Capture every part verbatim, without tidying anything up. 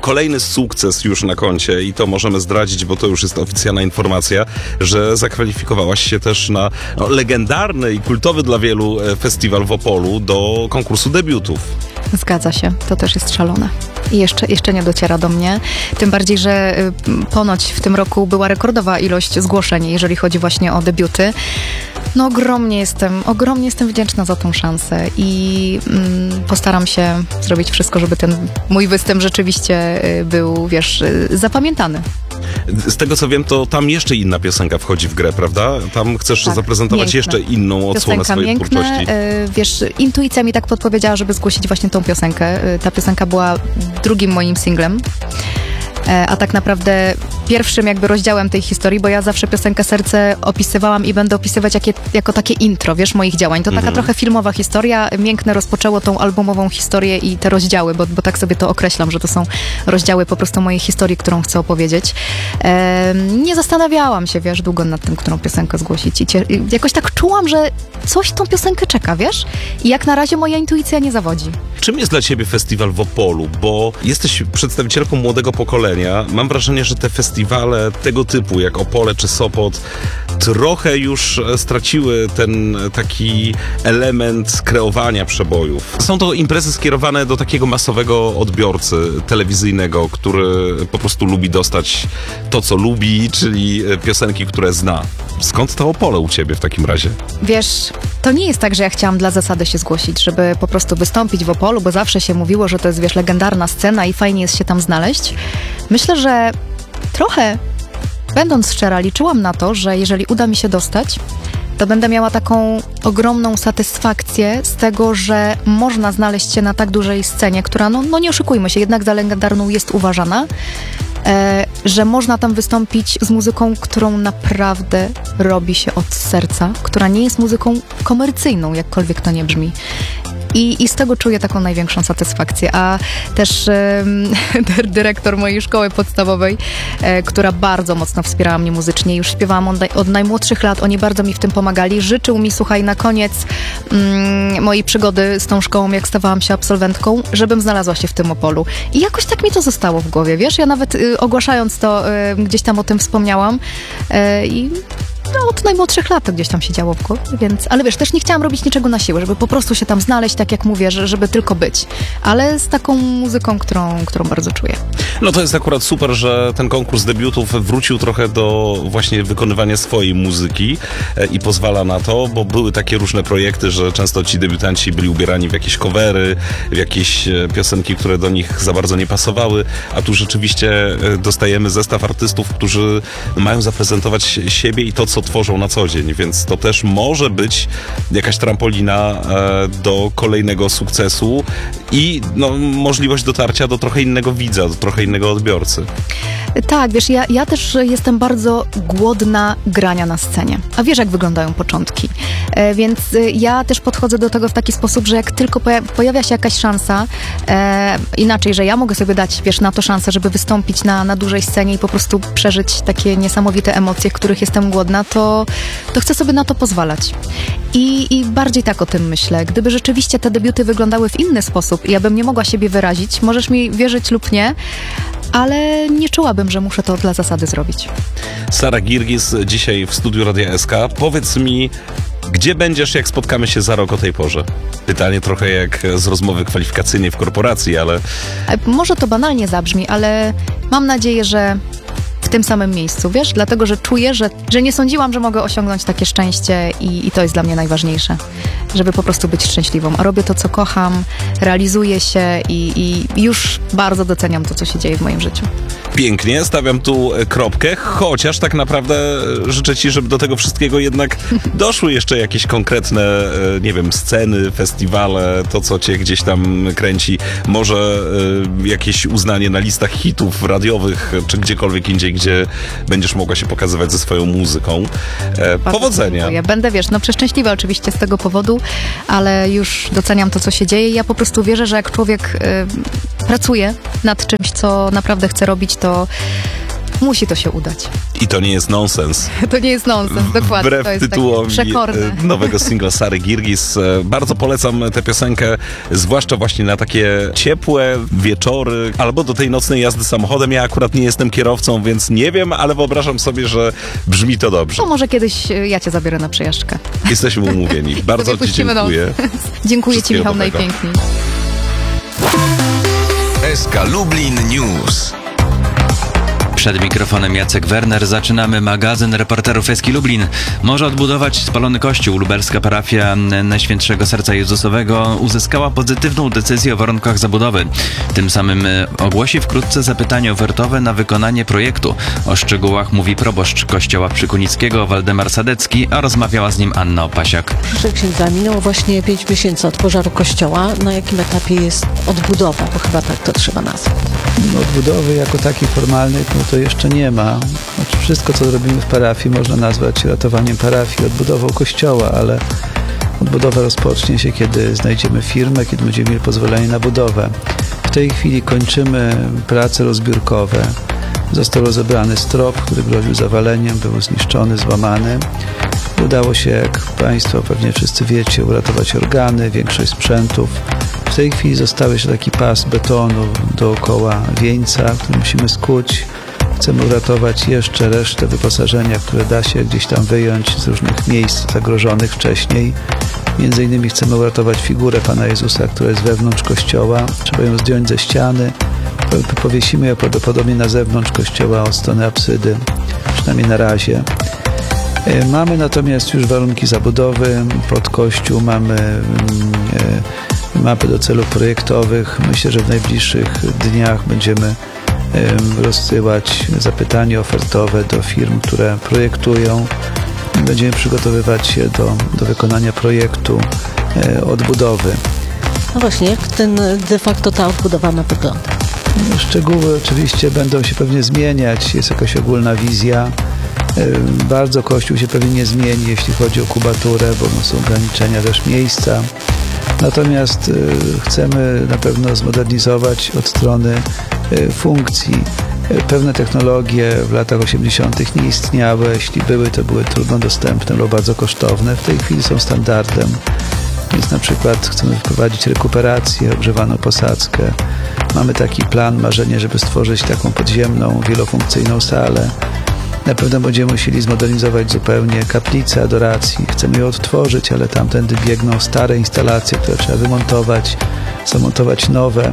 kolejny sukces już na koncie i to możemy zdradzić, bo to już jest oficjalna informacja, że zakwalifikowałaś się też na no, legendarny i kultowy dla wielu festiwal w Opolu do konkursu debiutów. Zgadza się, to też jest szalone. I jeszcze, jeszcze nie dociera do mnie. Tym bardziej, że y, ponoć w tym roku była rekordowa ilość zgłoszeń, jeżeli chodzi właśnie o debiuty. No ogromnie jestem, ogromnie jestem wdzięczna za tą szansę i mm, postaram się zrobić wszystko, żeby ten mój występ rzeczywiście y, był, wiesz, y, zapamiętany. Z tego co wiem, to tam jeszcze inna piosenka wchodzi w grę, prawda? Tam chcesz tak, zaprezentować miękne. jeszcze inną odsłonę piosenka swojej miękne, twórczości. Y, wiesz, intuicja mi tak podpowiedziała, żeby zgłosić właśnie tą piosenkę. Y, ta piosenka była drugim moim singlem. A tak naprawdę pierwszym jakby rozdziałem tej historii, bo ja zawsze piosenkę Serce opisywałam i będę opisywać jakie, jako takie intro, wiesz, moich działań. To taka mhm. trochę filmowa historia. Miękne rozpoczęło tą albumową historię i te rozdziały, bo, bo tak sobie to określam, że to są rozdziały po prostu mojej historii, którą chcę opowiedzieć. Ehm, nie zastanawiałam się, wiesz, długo nad tym, którą piosenkę zgłosić i, cie, i jakoś tak czułam, że coś tą piosenkę czeka, wiesz? I jak na razie moja intuicja nie zawodzi. Czym jest dla ciebie festiwal w Opolu? Bo jesteś przedstawicielką młodego pokolenia. Mam wrażenie, że te festiwale tego typu, jak Opole czy Sopot, trochę już straciły ten taki element kreowania przebojów. Są to imprezy skierowane do takiego masowego odbiorcy telewizyjnego, który po prostu lubi dostać to, co lubi, czyli piosenki, które zna. Skąd to Opole u ciebie w takim razie? Wiesz, to nie jest tak, że ja chciałam dla zasady się zgłosić, żeby po prostu wystąpić w Opolu, bo zawsze się mówiło, że to jest, wiesz, legendarna scena i fajnie jest się tam znaleźć. Myślę, że trochę, będąc szczera, liczyłam na to, że jeżeli uda mi się dostać, to będę miała taką ogromną satysfakcję z tego, że można znaleźć się na tak dużej scenie, która, no, no nie oszukujmy się, jednak za legendarną jest uważana, e, że można tam wystąpić z muzyką, którą naprawdę robi się od serca, która nie jest muzyką komercyjną, jakkolwiek to nie brzmi. I, I z tego czuję taką największą satysfakcję. A też e, dyrektor mojej szkoły podstawowej, e, która bardzo mocno wspierała mnie muzycznie, już śpiewałam od, od najmłodszych lat, oni bardzo mi w tym pomagali. Życzył mi, słuchaj, na koniec mm, mojej przygody z tą szkołą, jak stawałam się absolwentką, żebym znalazła się w tym Opolu. I jakoś tak mi to zostało w głowie, wiesz? Ja nawet y, ogłaszając to, y, gdzieś tam o tym wspomniałam y, i no, od najmłodszych lat to gdzieś tam się działo w głowie, więc... Ale wiesz, też nie chciałam robić niczego na siłę, żeby po prostu się tam znaleźć, tak jak mówię, że, żeby tylko być. Ale z taką muzyką, którą, którą bardzo czuję. No to jest akurat super, że ten konkurs debiutów wrócił trochę do właśnie wykonywania swojej muzyki i pozwala na to, bo były takie różne projekty, że często ci debiutanci byli ubierani w jakieś covery, w jakieś piosenki, które do nich za bardzo nie pasowały, a tu rzeczywiście dostajemy zestaw artystów, którzy mają zaprezentować siebie i to, co tworzą na co dzień, więc to też może być jakaś trampolina e, do kolejnego sukcesu i no, możliwość dotarcia do trochę innego widza, do trochę innego odbiorcy. Tak, wiesz, ja, ja też jestem bardzo głodna grania na scenie. A wiesz, jak wyglądają początki. E, więc e, ja też podchodzę do tego w taki sposób, że jak tylko poja- pojawia się jakaś szansa, e, inaczej, że ja mogę sobie dać, wiesz, na to szansę, żeby wystąpić na, na dużej scenie i po prostu przeżyć takie niesamowite emocje, których jestem głodna, to, to chcę sobie na to pozwalać. I, I bardziej tak o tym myślę. Gdyby rzeczywiście te debiuty wyglądały w inny sposób i ja bym nie mogła siebie wyrazić, możesz mi wierzyć lub nie, ale nie czułabym, że muszę to dla zasady zrobić. Sara Girgis dzisiaj w studiu Radia S K. Powiedz mi, gdzie będziesz, jak spotkamy się za rok o tej porze? Pytanie trochę jak z rozmowy kwalifikacyjnej w korporacji, ale... Może to banalnie zabrzmi, ale mam nadzieję, że w tym samym miejscu, wiesz? Dlatego, że czuję, że, że nie sądziłam, że mogę osiągnąć takie szczęście i, i to jest dla mnie najważniejsze. Żeby po prostu być szczęśliwą. A robię to, co kocham, realizuję się i, i już bardzo doceniam to, co się dzieje w moim życiu. Pięknie, stawiam tu kropkę, chociaż tak naprawdę życzę ci, żeby do tego wszystkiego jednak doszły jeszcze jakieś konkretne, nie wiem, sceny, festiwale, to co cię gdzieś tam kręci, może jakieś uznanie na listach hitów radiowych, czy gdziekolwiek indziej, gdzie będziesz mogła się pokazywać ze swoją muzyką. Bardzo Powodzenia. Dziękuję. Będę, wiesz, no przeszczęśliwa oczywiście z tego powodu, ale już doceniam to, co się dzieje. Ja po prostu wierzę, że jak człowiek y, pracuje nad czymś, co naprawdę chce robić, to Musi to się udać. I to nie jest nonsens. To nie jest nonsens, dokładnie. Wbrew to jest tytułowi takie przekorne. e, nowego singla Sary Girgis. E, Bardzo polecam tę piosenkę, zwłaszcza właśnie na takie ciepłe wieczory, albo do tej nocnej jazdy samochodem. Ja akurat nie jestem kierowcą, więc nie wiem, ale wyobrażam sobie, że brzmi to dobrze. To może kiedyś e, ja cię zabiorę na przejażdżkę. Jesteśmy umówieni. Bardzo Sobie ci puścimy dziękuję. nos. Dziękuję ci, Wszystkiego Michał, dobrego. najpiękniej. S K Lublin News. Przed mikrofonem Jacek Werner. Zaczynamy magazyn reporterów Eski Lublin. Może odbudować spalony kościół. Lubelska parafia Najświętszego Serca Jezusowego uzyskała pozytywną decyzję o warunkach zabudowy. Tym samym ogłosi wkrótce zapytanie ofertowe na wykonanie projektu. O szczegółach mówi proboszcz kościoła Przykunickiego Waldemar Sadecki, a rozmawiała z nim Anna Opasiak. Proszę księdza, minęło właśnie pięć miesięcy od pożaru kościoła. Na jakim etapie jest odbudowa? Bo chyba tak to trzeba nazwać. No, odbudowy jako takiej formalnej no to jeszcze nie ma. Znaczy, wszystko, co robimy w parafii, można nazwać ratowaniem parafii, odbudową kościoła, ale odbudowa rozpocznie się, kiedy znajdziemy firmę, kiedy będziemy mieli pozwolenie na budowę. W tej chwili kończymy prace rozbiórkowe. Został rozebrany strop, który groził zawaleniem, był zniszczony, złamany. Udało się, jak Państwo pewnie wszyscy wiecie, uratować organy, większość sprzętów. W tej chwili został jeszcze taki pas betonu dookoła wieńca, który musimy skuć. Chcemy uratować jeszcze resztę wyposażenia, które da się gdzieś tam wyjąć z różnych miejsc zagrożonych wcześniej. Między innymi chcemy uratować figurę Pana Jezusa, która jest wewnątrz kościoła. Trzeba ją zdjąć ze ściany. Powiesimy ją prawdopodobnie na zewnątrz kościoła od strony apsydy, przynajmniej na razie. Mamy natomiast już warunki zabudowy pod kościół, mamy mapy do celów projektowych. Myślę, że w najbliższych dniach będziemy rozsyłać zapytania ofertowe do firm, które projektują. Będziemy przygotowywać się do, do wykonania projektu odbudowy. No właśnie, jak ten de facto ta odbudowa ma wyglądać? Szczegóły oczywiście będą się pewnie zmieniać, jest jakaś ogólna wizja. Bardzo Kościół się pewnie nie zmieni, jeśli chodzi o kubaturę, bo no, są ograniczenia też miejsca. Natomiast y, chcemy na pewno zmodernizować od strony y, funkcji. Y, pewne technologie w latach osiemdziesiątych nie istniały. Jeśli były, to były trudno dostępne lub bardzo kosztowne. W tej chwili są standardem. Więc na przykład chcemy wprowadzić rekuperację, ogrzewaną posadzkę. Mamy taki plan, marzenie, żeby stworzyć taką podziemną, wielofunkcyjną salę. Na pewno będziemy musieli zmodernizować zupełnie kaplicę adoracji. Chcemy ją odtworzyć, ale tamtędy biegną stare instalacje, które trzeba wymontować, zamontować nowe.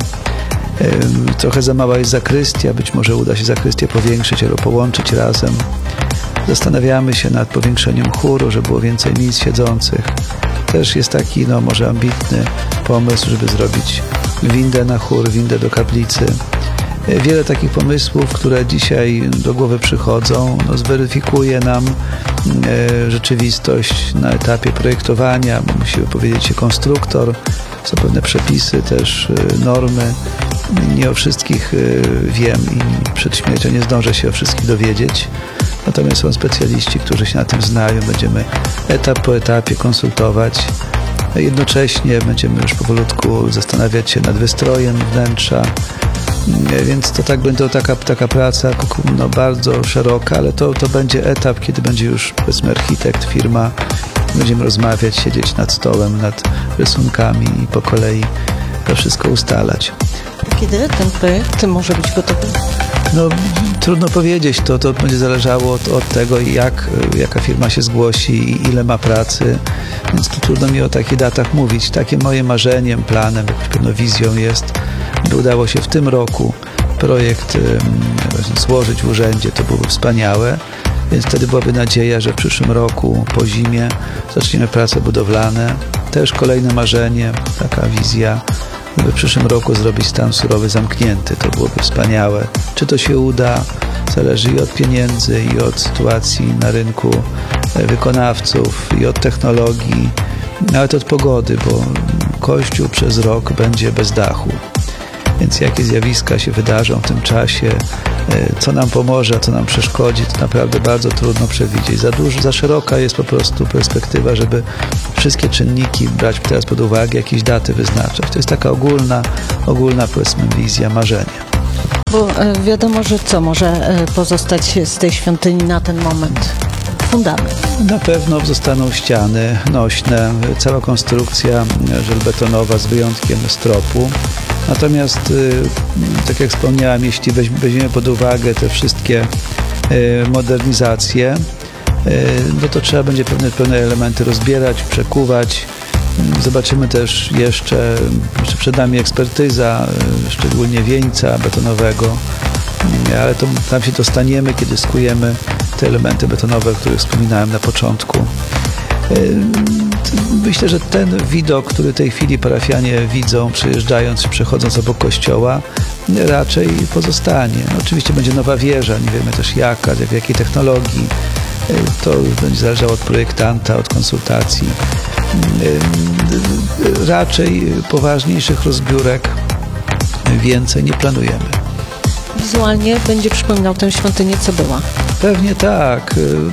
Trochę za mała jest zakrystia, być może uda się zakrystię powiększyć albo połączyć razem. Zastanawiamy się nad powiększeniem chóru, żeby było więcej miejsc siedzących. Też jest taki, no może ambitny pomysł, żeby zrobić windę na chór, windę do kaplicy. Wiele takich pomysłów, które dzisiaj do głowy przychodzą, no, zweryfikuje nam e, rzeczywistość na etapie projektowania, bo musi wypowiedzieć się konstruktor, są pewne przepisy, też e, normy. Nie o wszystkich e, wiem i przed śmiercią nie zdążę się o wszystkich dowiedzieć. Natomiast są specjaliści, którzy się na tym znają. Będziemy etap po etapie konsultować. Jednocześnie będziemy już powolutku zastanawiać się nad wystrojem wnętrza. Więc to tak będzie taka, taka praca no, bardzo szeroka, ale to, to będzie etap, kiedy będzie już powiedzmy architekt, firma. Będziemy rozmawiać, siedzieć nad stołem, nad rysunkami i po kolei to wszystko ustalać. Kiedy ten projekt może być gotowy? No, trudno powiedzieć, to, to będzie zależało od, od tego, jak, jaka firma się zgłosi i ile ma pracy, więc tu trudno mi o takich datach mówić. Takie moje marzeniem, planem, jakąś pewną wizją jest, by udało się w tym roku projekt um, złożyć w urzędzie, to byłoby wspaniałe, więc wtedy byłaby nadzieja, że w przyszłym roku po zimie zaczniemy prace budowlane. Też kolejne marzenie, taka wizja, żeby w przyszłym roku zrobić stan surowy zamknięty. To byłoby wspaniałe. Czy to się uda, zależy i od pieniędzy, i od sytuacji na rynku wykonawców, i od technologii, nawet od pogody, bo Kościół przez rok będzie bez dachu. Więc jakie zjawiska się wydarzą w tym czasie, co nam pomoże, a co nam przeszkodzi, to naprawdę bardzo trudno przewidzieć. Za dużo, za szeroka jest po prostu perspektywa, żeby wszystkie czynniki brać teraz pod uwagę, jakieś daty wyznaczać. To jest taka ogólna, ogólna powiedzmy wizja, marzenie. Bo e, wiadomo, że co może e, pozostać z tej świątyni na ten moment? Fundament. Na pewno zostaną ściany nośne, cała konstrukcja żelbetonowa z wyjątkiem stropu. Natomiast, y, tak jak wspomniałem, jeśli weź, weźmiemy pod uwagę te wszystkie y, modernizacje, y, no to trzeba będzie pewne, pewne elementy rozbierać, przekuwać. Zobaczymy też jeszcze, jeszcze przed nami ekspertyza, y, szczególnie wieńca betonowego, y, ale to tam się dostaniemy, kiedy skujemy te elementy betonowe, o których wspominałem na początku. Myślę, że ten widok, który w tej chwili parafianie widzą, przyjeżdżając czy przechodząc obok kościoła, raczej pozostanie. Oczywiście będzie nowa wieża, nie wiemy też jaka, w jakiej technologii. To będzie zależało od projektanta, od konsultacji. Raczej poważniejszych rozbiórek więcej nie planujemy. Wizualnie będzie przypominał tę świątynię, co była. Pewnie tak.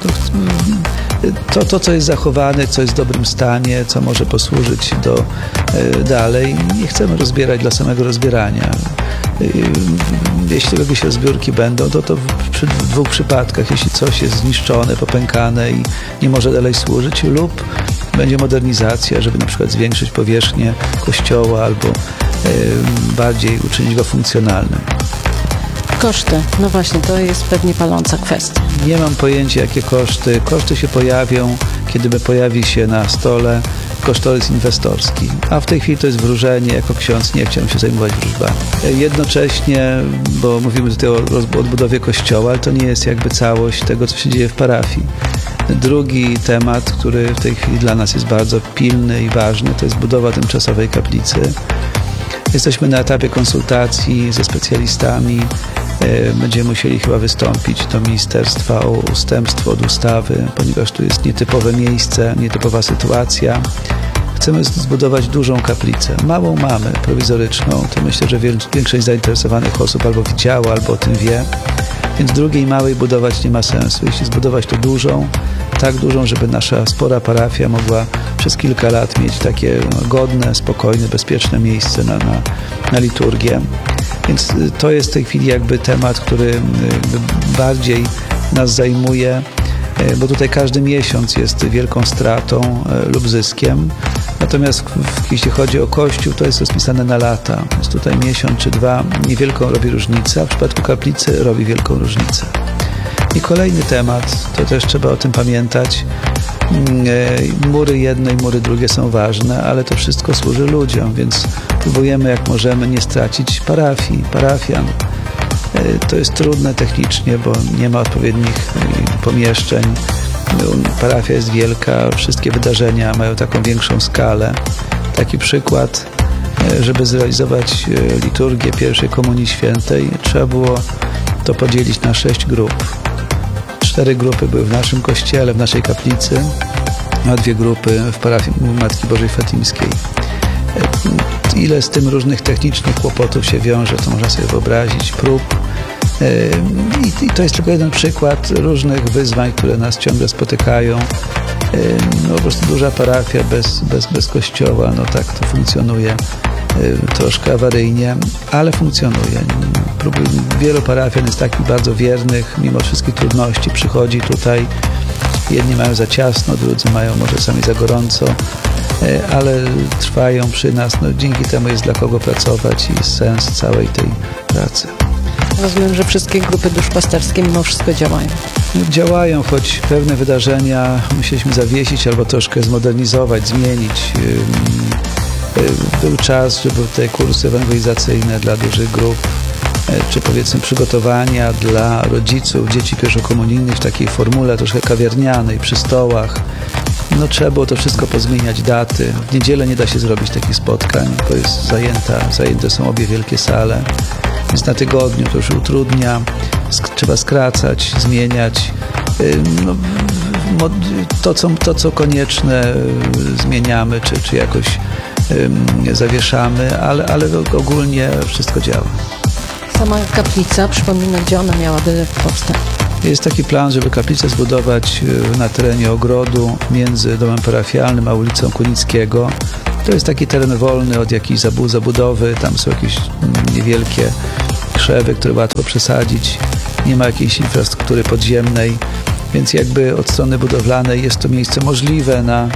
To, to, co jest zachowane, co jest w dobrym stanie, co może posłużyć do dalej, nie chcemy rozbierać dla samego rozbierania. Jeśli jakieś rozbiórki będą, to, to w, przy w dwóch przypadkach, jeśli coś jest zniszczone, popękane i nie może dalej służyć, lub będzie modernizacja, żeby na przykład zwiększyć powierzchnię kościoła albo bardziej uczynić go funkcjonalnym. Koszty, no właśnie, to jest pewnie paląca kwestia. Nie mam pojęcia, jakie koszty. Koszty się pojawią, kiedy pojawi się na stole kosztorys inwestorski. A w tej chwili to jest wróżenie. Jako ksiądz nie chciałem się zajmować wróżbami. Jednocześnie, bo mówimy tutaj o odbudowie kościoła, ale to nie jest jakby całość tego, co się dzieje w parafii. Drugi temat, który w tej chwili dla nas jest bardzo pilny i ważny, to jest budowa tymczasowej kaplicy. Jesteśmy na etapie konsultacji ze specjalistami. Będziemy musieli chyba wystąpić do ministerstwa o ustępstwo od ustawy, ponieważ tu jest nietypowe miejsce, nietypowa sytuacja. Chcemy zbudować dużą kaplicę. Małą mamy, prowizoryczną, to myślę, że większość zainteresowanych osób albo widziała, albo o tym wie. Więc drugiej małej budować nie ma sensu. Jeśli zbudować to dużą, tak dużą, żeby nasza spora parafia mogła przez kilka lat mieć takie godne, spokojne, bezpieczne miejsce na, na, na liturgię. Więc to jest w tej chwili jakby temat, który bardziej nas zajmuje, bo tutaj każdy miesiąc jest wielką stratą lub zyskiem. Natomiast jeśli chodzi o Kościół, to jest rozpisane na lata. Więc tutaj miesiąc czy dwa niewielką robi różnicę, a w przypadku kaplicy robi wielką różnicę. I kolejny temat, to też trzeba o tym pamiętać. Mury jedne i mury drugie są ważne, ale to wszystko służy ludziom, więc próbujemy jak możemy nie stracić parafii, parafian. To jest trudne technicznie, bo nie ma odpowiednich pomieszczeń. Parafia jest wielka, wszystkie wydarzenia mają taką większą skalę. Taki przykład, żeby zrealizować liturgię pierwszej Komunii Świętej, trzeba było to podzielić na sześć grup. Cztery grupy były w naszym kościele, w naszej kaplicy, a dwie grupy w parafii Matki Bożej Fatimskiej. Ile z tym różnych technicznych kłopotów się wiąże, to można sobie wyobrazić, prób. I to jest tylko jeden przykład różnych wyzwań, które nas ciągle spotykają. No po prostu duża parafia bez, bez, bez kościoła, no tak to funkcjonuje troszkę awaryjnie, ale funkcjonuje. Wielu parafian jest takich bardzo wiernych, mimo wszystkich trudności przychodzi tutaj. Jedni mają za ciasno, drudzy mają może sami za gorąco, ale trwają przy nas. No, dzięki temu jest dla kogo pracować i jest sens całej tej pracy. Rozumiem, że wszystkie grupy duszpasterskie mimo wszystko działają. Działają, choć pewne wydarzenia musieliśmy zawiesić albo troszkę zmodernizować, zmienić. Był czas, żeby te kursy ewangelizacyjne dla dużych grup, czy powiedzmy przygotowania dla rodziców dzieci pierwszokomunijnych w takiej formule troszkę kawiarnianej, przy stołach. No trzeba było to wszystko pozmieniać, daty. W niedzielę nie da się zrobić takich spotkań, bo jest zajęta, zajęte są obie wielkie sale. Więc na tygodniu to już utrudnia, sk- trzeba skracać, zmieniać. No, to, co, to, co konieczne, zmieniamy, czy, czy jakoś zawieszamy, ale, ale ogólnie wszystko działa. Sama kaplica, przypomnę, gdzie ona miałaby powstać. Jest taki plan, żeby kaplicę zbudować na terenie ogrodu między domem parafialnym a ulicą Kunickiego. To jest taki teren wolny od jakiejś zabudowy, tam są jakieś niewielkie krzewy, które łatwo przesadzić. Nie ma jakiejś infrastruktury podziemnej, więc jakby od strony budowlanej jest to miejsce możliwe na,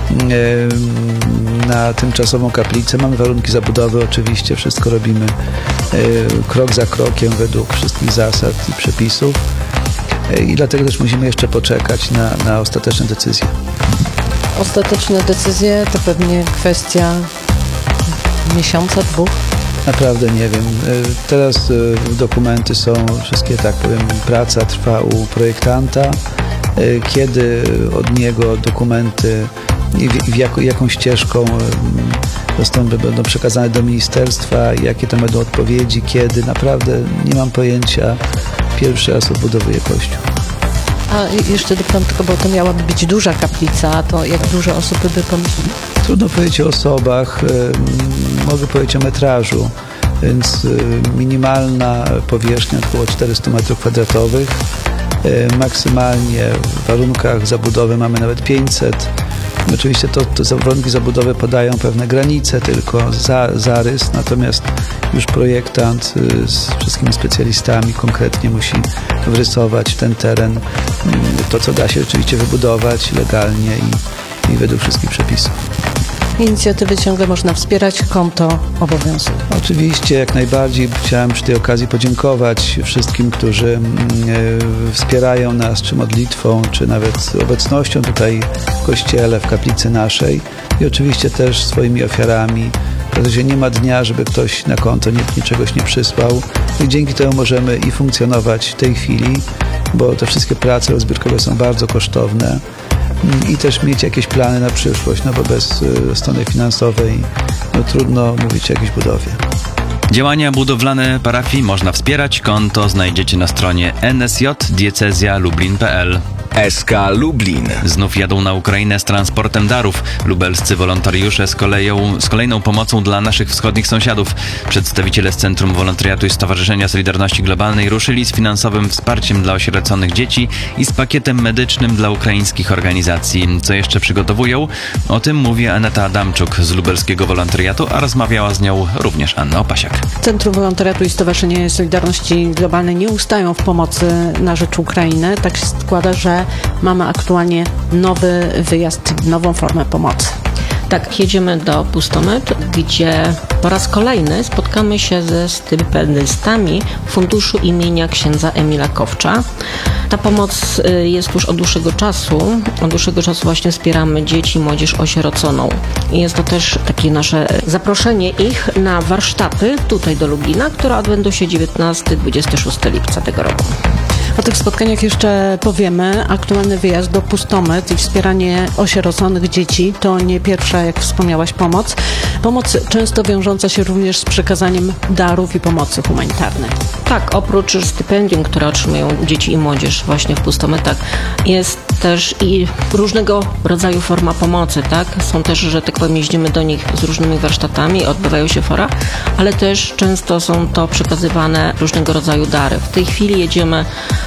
na tymczasową kaplicę. Mamy warunki zabudowy oczywiście, wszystko robimy krok za krokiem według wszystkich zasad i przepisów i dlatego też musimy jeszcze poczekać na, na ostateczne decyzje. Ostateczne decyzje to pewnie kwestia miesiąca, dwóch. Naprawdę nie wiem. Teraz dokumenty są wszystkie, tak powiem, praca trwa u projektanta. Kiedy od niego dokumenty i w, w jak, jaką ścieżką dostępne będą przekazane do ministerstwa, jakie tam będą odpowiedzi, kiedy, naprawdę nie mam pojęcia. Pierwszy raz odbudowuję kościół. A jeszcze dopytam tylko, bo to miałaby być duża kaplica, to jak dużo osób by pomieściło? Trudno powiedzieć o osobach, mogę powiedzieć o metrażu, więc minimalna powierzchnia około czterysta metrów kwadratowych, maksymalnie w warunkach zabudowy mamy nawet pięćset. Oczywiście to, to warunki zabudowy podają pewne granice, tylko za, zarys, natomiast już projektant z wszystkimi specjalistami konkretnie musi wrysować ten teren, to co da się oczywiście wybudować legalnie i, i według wszystkich przepisów. Inicjatywy ciągle można wspierać, konto obowiązuje. Oczywiście, jak najbardziej. Chciałem przy tej okazji podziękować wszystkim, którzy e, wspierają nas, czy modlitwą, czy nawet obecnością tutaj w kościele, w kaplicy naszej i oczywiście też swoimi ofiarami. W zasadzie nie ma dnia, żeby ktoś na konto nie, niczegoś nie przysłał i dzięki temu możemy i funkcjonować w tej chwili, bo te wszystkie prace rozbiórkowe są bardzo kosztowne. I też mieć jakieś plany na przyszłość, no bo bez y, strony finansowej no, trudno mówić o jakiejś budowie. Działania budowlane parafii można wspierać. Konto znajdziecie na stronie n s j diecezja lublin kropka p l. S K Lublin. Znów jadą na Ukrainę z transportem darów. Lubelscy wolontariusze z, koleją, z kolejną pomocą dla naszych wschodnich sąsiadów. Przedstawiciele z Centrum Wolontariatu i Stowarzyszenia Solidarności Globalnej ruszyli z finansowym wsparciem dla osieroconych dzieci i z pakietem medycznym dla ukraińskich organizacji. Co jeszcze przygotowują? O tym mówi Aneta Adamczuk z Lubelskiego Wolontariatu, a rozmawiała z nią również Anna Opasiak. Centrum Wolontariatu i Stowarzyszenie Solidarności Globalnej nie ustają w pomocy na rzecz Ukrainy. Tak się składa, że mamy aktualnie nowy wyjazd, nową formę pomocy. Tak, jedziemy do Pustomet, gdzie po raz kolejny spotkamy się ze stypendystami Funduszu imienia księdza Emila Kowcza. Ta pomoc jest już od dłuższego czasu. Od dłuższego czasu właśnie wspieramy dzieci i młodzież osieroconą. I jest to też takie nasze zaproszenie ich na warsztaty tutaj do Lublina, które odbędą się dziewiętnastego do dwudziestego szóstego lipca tego roku. O tych spotkaniach jeszcze powiemy. Aktualny wyjazd do Pustomet i wspieranie osieroconych dzieci to nie pierwsza, jak wspomniałaś, pomoc. Pomoc często wiążąca się również z przekazaniem darów i pomocy humanitarnej. Tak, oprócz stypendium, które otrzymują dzieci i młodzież właśnie w Pustometach, jest też i różnego rodzaju forma pomocy, tak? Są też, że tak powiem, jeździmy do nich z różnymi warsztatami, odbywają się fora, ale też często są to przekazywane różnego rodzaju dary. W tej chwili jedziemy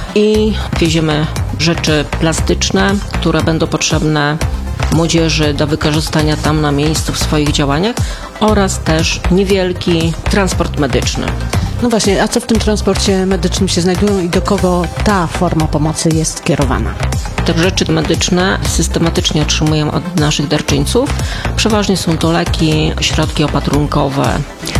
i wieziemy rzeczy plastyczne, które będą potrzebne młodzieży do wykorzystania tam na miejscu w swoich działaniach oraz też niewielki transport medyczny. No właśnie, a co w tym transporcie medycznym się znajdują i do kogo ta forma pomocy jest kierowana? Te rzeczy medyczne systematycznie otrzymujemy od naszych darczyńców. Przeważnie są to leki, środki opatrunkowe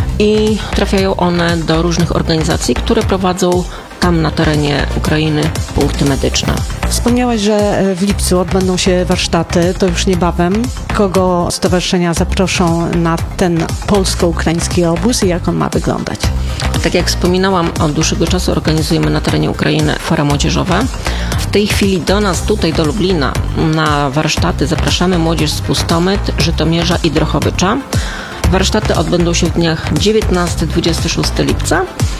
i trafiają one do różnych organizacji, które prowadzą tam na terenie Ukrainy punkty medyczne. Wspomniałaś, że w lipcu odbędą się warsztaty, to już niebawem. Kogo stowarzyszenia zaproszą na ten polsko-ukraiński obóz i jak on ma wyglądać? Tak jak wspominałam, od dłuższego czasu organizujemy na terenie Ukrainy fora młodzieżowe. W tej chwili do nas, tutaj do Lublina, na warsztaty zapraszamy młodzież z Pustomet, Żytomierza i Drohobycza. Warsztaty odbędą się w dniach dziewiętnastego do dwudziestego szóstego lipca.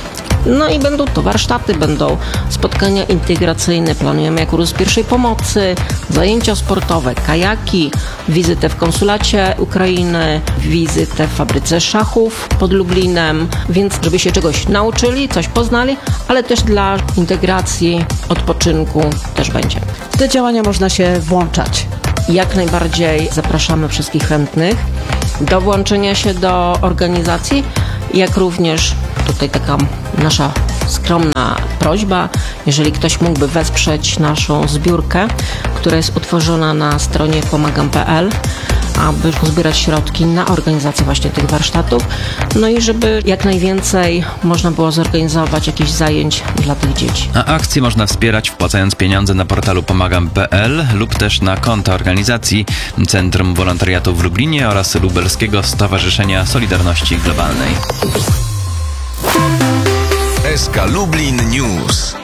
No i będą to warsztaty, będą spotkania integracyjne, planujemy kurs pierwszej pomocy, zajęcia sportowe, kajaki, wizytę w konsulacie Ukrainy, wizytę w fabryce szachów pod Lublinem, więc żeby się czegoś nauczyli, coś poznali, ale też dla integracji, odpoczynku też będzie. W te działania można się włączać. Jak najbardziej zapraszamy wszystkich chętnych do włączenia się do organizacji, jak również tutaj taka nasza skromna prośba, jeżeli ktoś mógłby wesprzeć naszą zbiórkę, która jest utworzona na stronie pomagam kropka p l, aby uzbierać środki na organizację właśnie tych warsztatów, no i żeby jak najwięcej można było zorganizować jakichś zajęć dla tych dzieci. A akcję można wspierać wpłacając pieniądze na portalu pomagam kropka p l lub też na konta organizacji Centrum Wolontariatu w Lublinie oraz Lubelskiego Stowarzyszenia Solidarności Globalnej. S K Lublin News.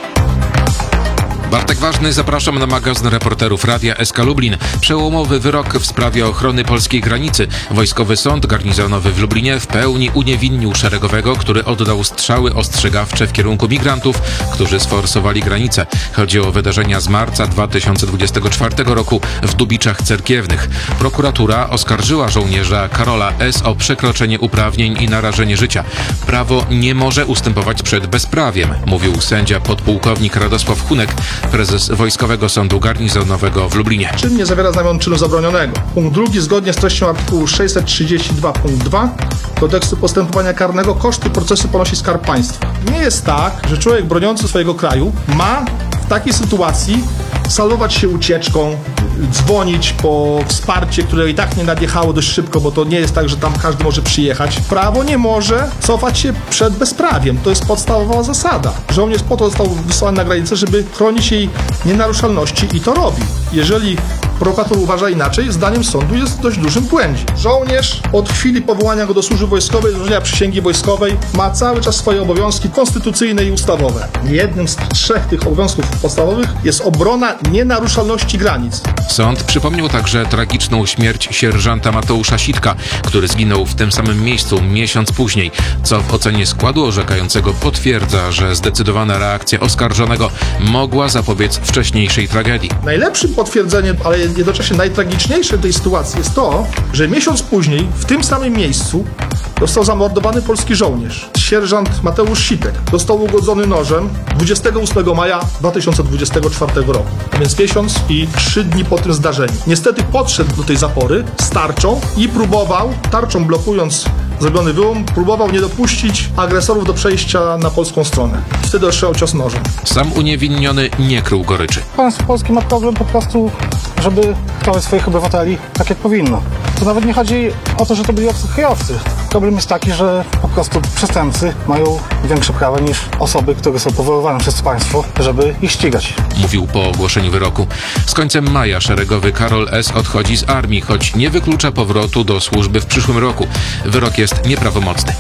Bartek Ważny, zapraszam na magazyn reporterów Radia S K Lublin. Przełomowy wyrok w sprawie ochrony polskiej granicy. Wojskowy Sąd Garnizonowy w Lublinie w pełni uniewinnił szeregowego, który oddał strzały ostrzegawcze w kierunku migrantów, którzy sforsowali granicę. Chodzi o wydarzenia z marca dwa tysiące dwudziestego czwartego roku w Dubiczach Cerkiewnych. Prokuratura oskarżyła żołnierza Karola S. o przekroczenie uprawnień i narażenie życia. Prawo nie może ustępować przed bezprawiem, mówił sędzia podpułkownik Radosław Hunek, prezes Wojskowego Sądu Garnizonowego w Lublinie. Czyn nie zawiera znamion czynu zabronionego. Punkt drugi, zgodnie z treścią artykułu sześćset trzydzieści dwa punkt dwa Kodeksu Postępowania Karnego, koszty procesu ponosi Skarb Państwa. Nie jest tak, że człowiek broniący swojego kraju ma w takiej sytuacji salować się ucieczką, dzwonić po wsparcie, które i tak nie nadjechało dość szybko, bo to nie jest tak, że tam każdy może przyjechać. Prawo nie może cofać się przed bezprawiem. To jest podstawowa zasada. Żołnierz po to został wysłany na granicę, żeby chronić jej nienaruszalności i to robi. Jeżeli prokurator uważa inaczej, zdaniem sądu jest w dość dużym błędzie. Żołnierz od chwili powołania go do służby wojskowej, złożenia przysięgi wojskowej, ma cały czas swoje obowiązki konstytucyjne i ustawowe. Jednym z trzech tych obowiązków podstawowych jest obrona nienaruszalności granic. Sąd przypomniał także tragiczną śmierć sierżanta Mateusza Sitka, który zginął w tym samym miejscu miesiąc później, co w ocenie składu orzekającego potwierdza, że zdecydowana reakcja oskarżonego mogła zapobiec wcześniejszej tragedii. Najlepszym potwierdzeniem, ale jednocześnie najtragiczniejsze tej sytuacji jest to, że miesiąc później w tym samym miejscu został zamordowany polski żołnierz. Sierżant Mateusz Sitek został ugodzony nożem dwudziestego ósmego maja dwa tysiące dwudziestego czwartego roku, a więc miesiąc i trzy dni po tym zdarzeniu. Niestety podszedł do tej zapory z tarczą i próbował, tarczą blokując zrobiony wyłom, próbował nie dopuścić agresorów do przejścia na polską stronę. Wtedy otrzymał cios nożem. Sam uniewinniony nie krył goryczy. Państwo polskie ma problem po prostu, żeby chronić swoich obywateli tak jak powinno. To nawet nie chodzi o to, że to byli obcokrajowcy. Problem jest taki, że po prostu przestępcy mają większe prawa niż osoby, które są powoływane przez państwo, żeby ich ścigać. Mówił po ogłoszeniu wyroku. Z końcem maja szeregowy Karol S. odchodzi z armii, choć nie wyklucza powrotu do służby w przyszłym roku. Wyrok jest nieprawomocny.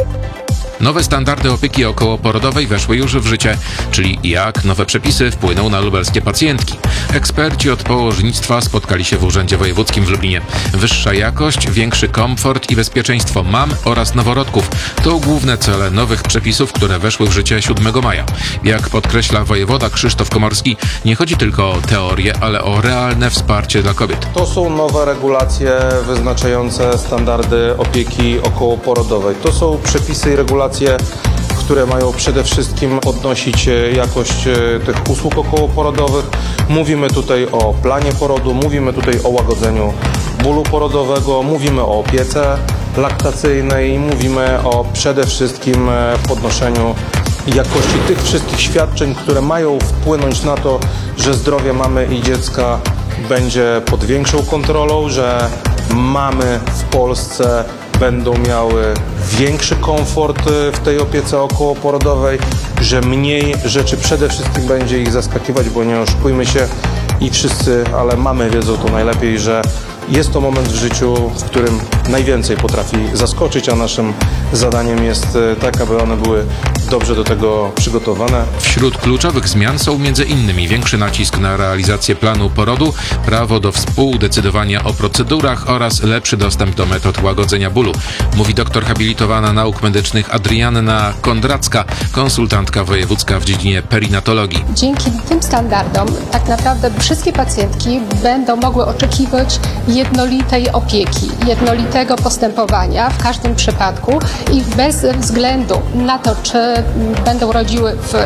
Nowe standardy opieki okołoporodowej weszły już w życie, czyli jak nowe przepisy wpłyną na lubelskie pacjentki. Eksperci od położnictwa spotkali się w Urzędzie Wojewódzkim w Lublinie. Wyższa jakość, większy komfort i bezpieczeństwo mam oraz noworodków to główne cele nowych przepisów, które weszły w życie siódmego maja. Jak podkreśla wojewoda Krzysztof Komorski, nie chodzi tylko o teorię, ale o realne wsparcie dla kobiet. To są nowe regulacje wyznaczające standardy opieki okołoporodowej. To są przepisy i regulacje, które mają przede wszystkim podnosić jakość tych usług okołoporodowych. Mówimy tutaj o planie porodu, mówimy tutaj o łagodzeniu bólu porodowego, mówimy o opiece laktacyjnej, mówimy o przede wszystkim podnoszeniu jakości tych wszystkich świadczeń, które mają wpłynąć na to, że zdrowie mamy i dziecka będzie pod większą kontrolą, że mamy w Polsce będą miały większy komfort w tej opiece okołoporodowej, że mniej rzeczy przede wszystkim będzie ich zaskakiwać, bo nie oszukujmy się i wszyscy, ale mamy wiedzą to najlepiej, że jest to moment w życiu, w którym najwięcej potrafi zaskoczyć, a naszym zadaniem jest tak, aby one były dobrze do tego przygotowane. Wśród kluczowych zmian są między innymi większy nacisk na realizację planu porodu, prawo do współdecydowania o procedurach oraz lepszy dostęp do metod łagodzenia bólu, mówi doktor habilitowana nauk medycznych Adrianna Kondracka, konsultantka wojewódzka w dziedzinie perinatologii. Dzięki tym standardom tak naprawdę wszystkie pacjentki będą mogły oczekiwać jednolitej opieki, jednolitego postępowania w każdym przypadku i bez względu na to, czy będą rodziły w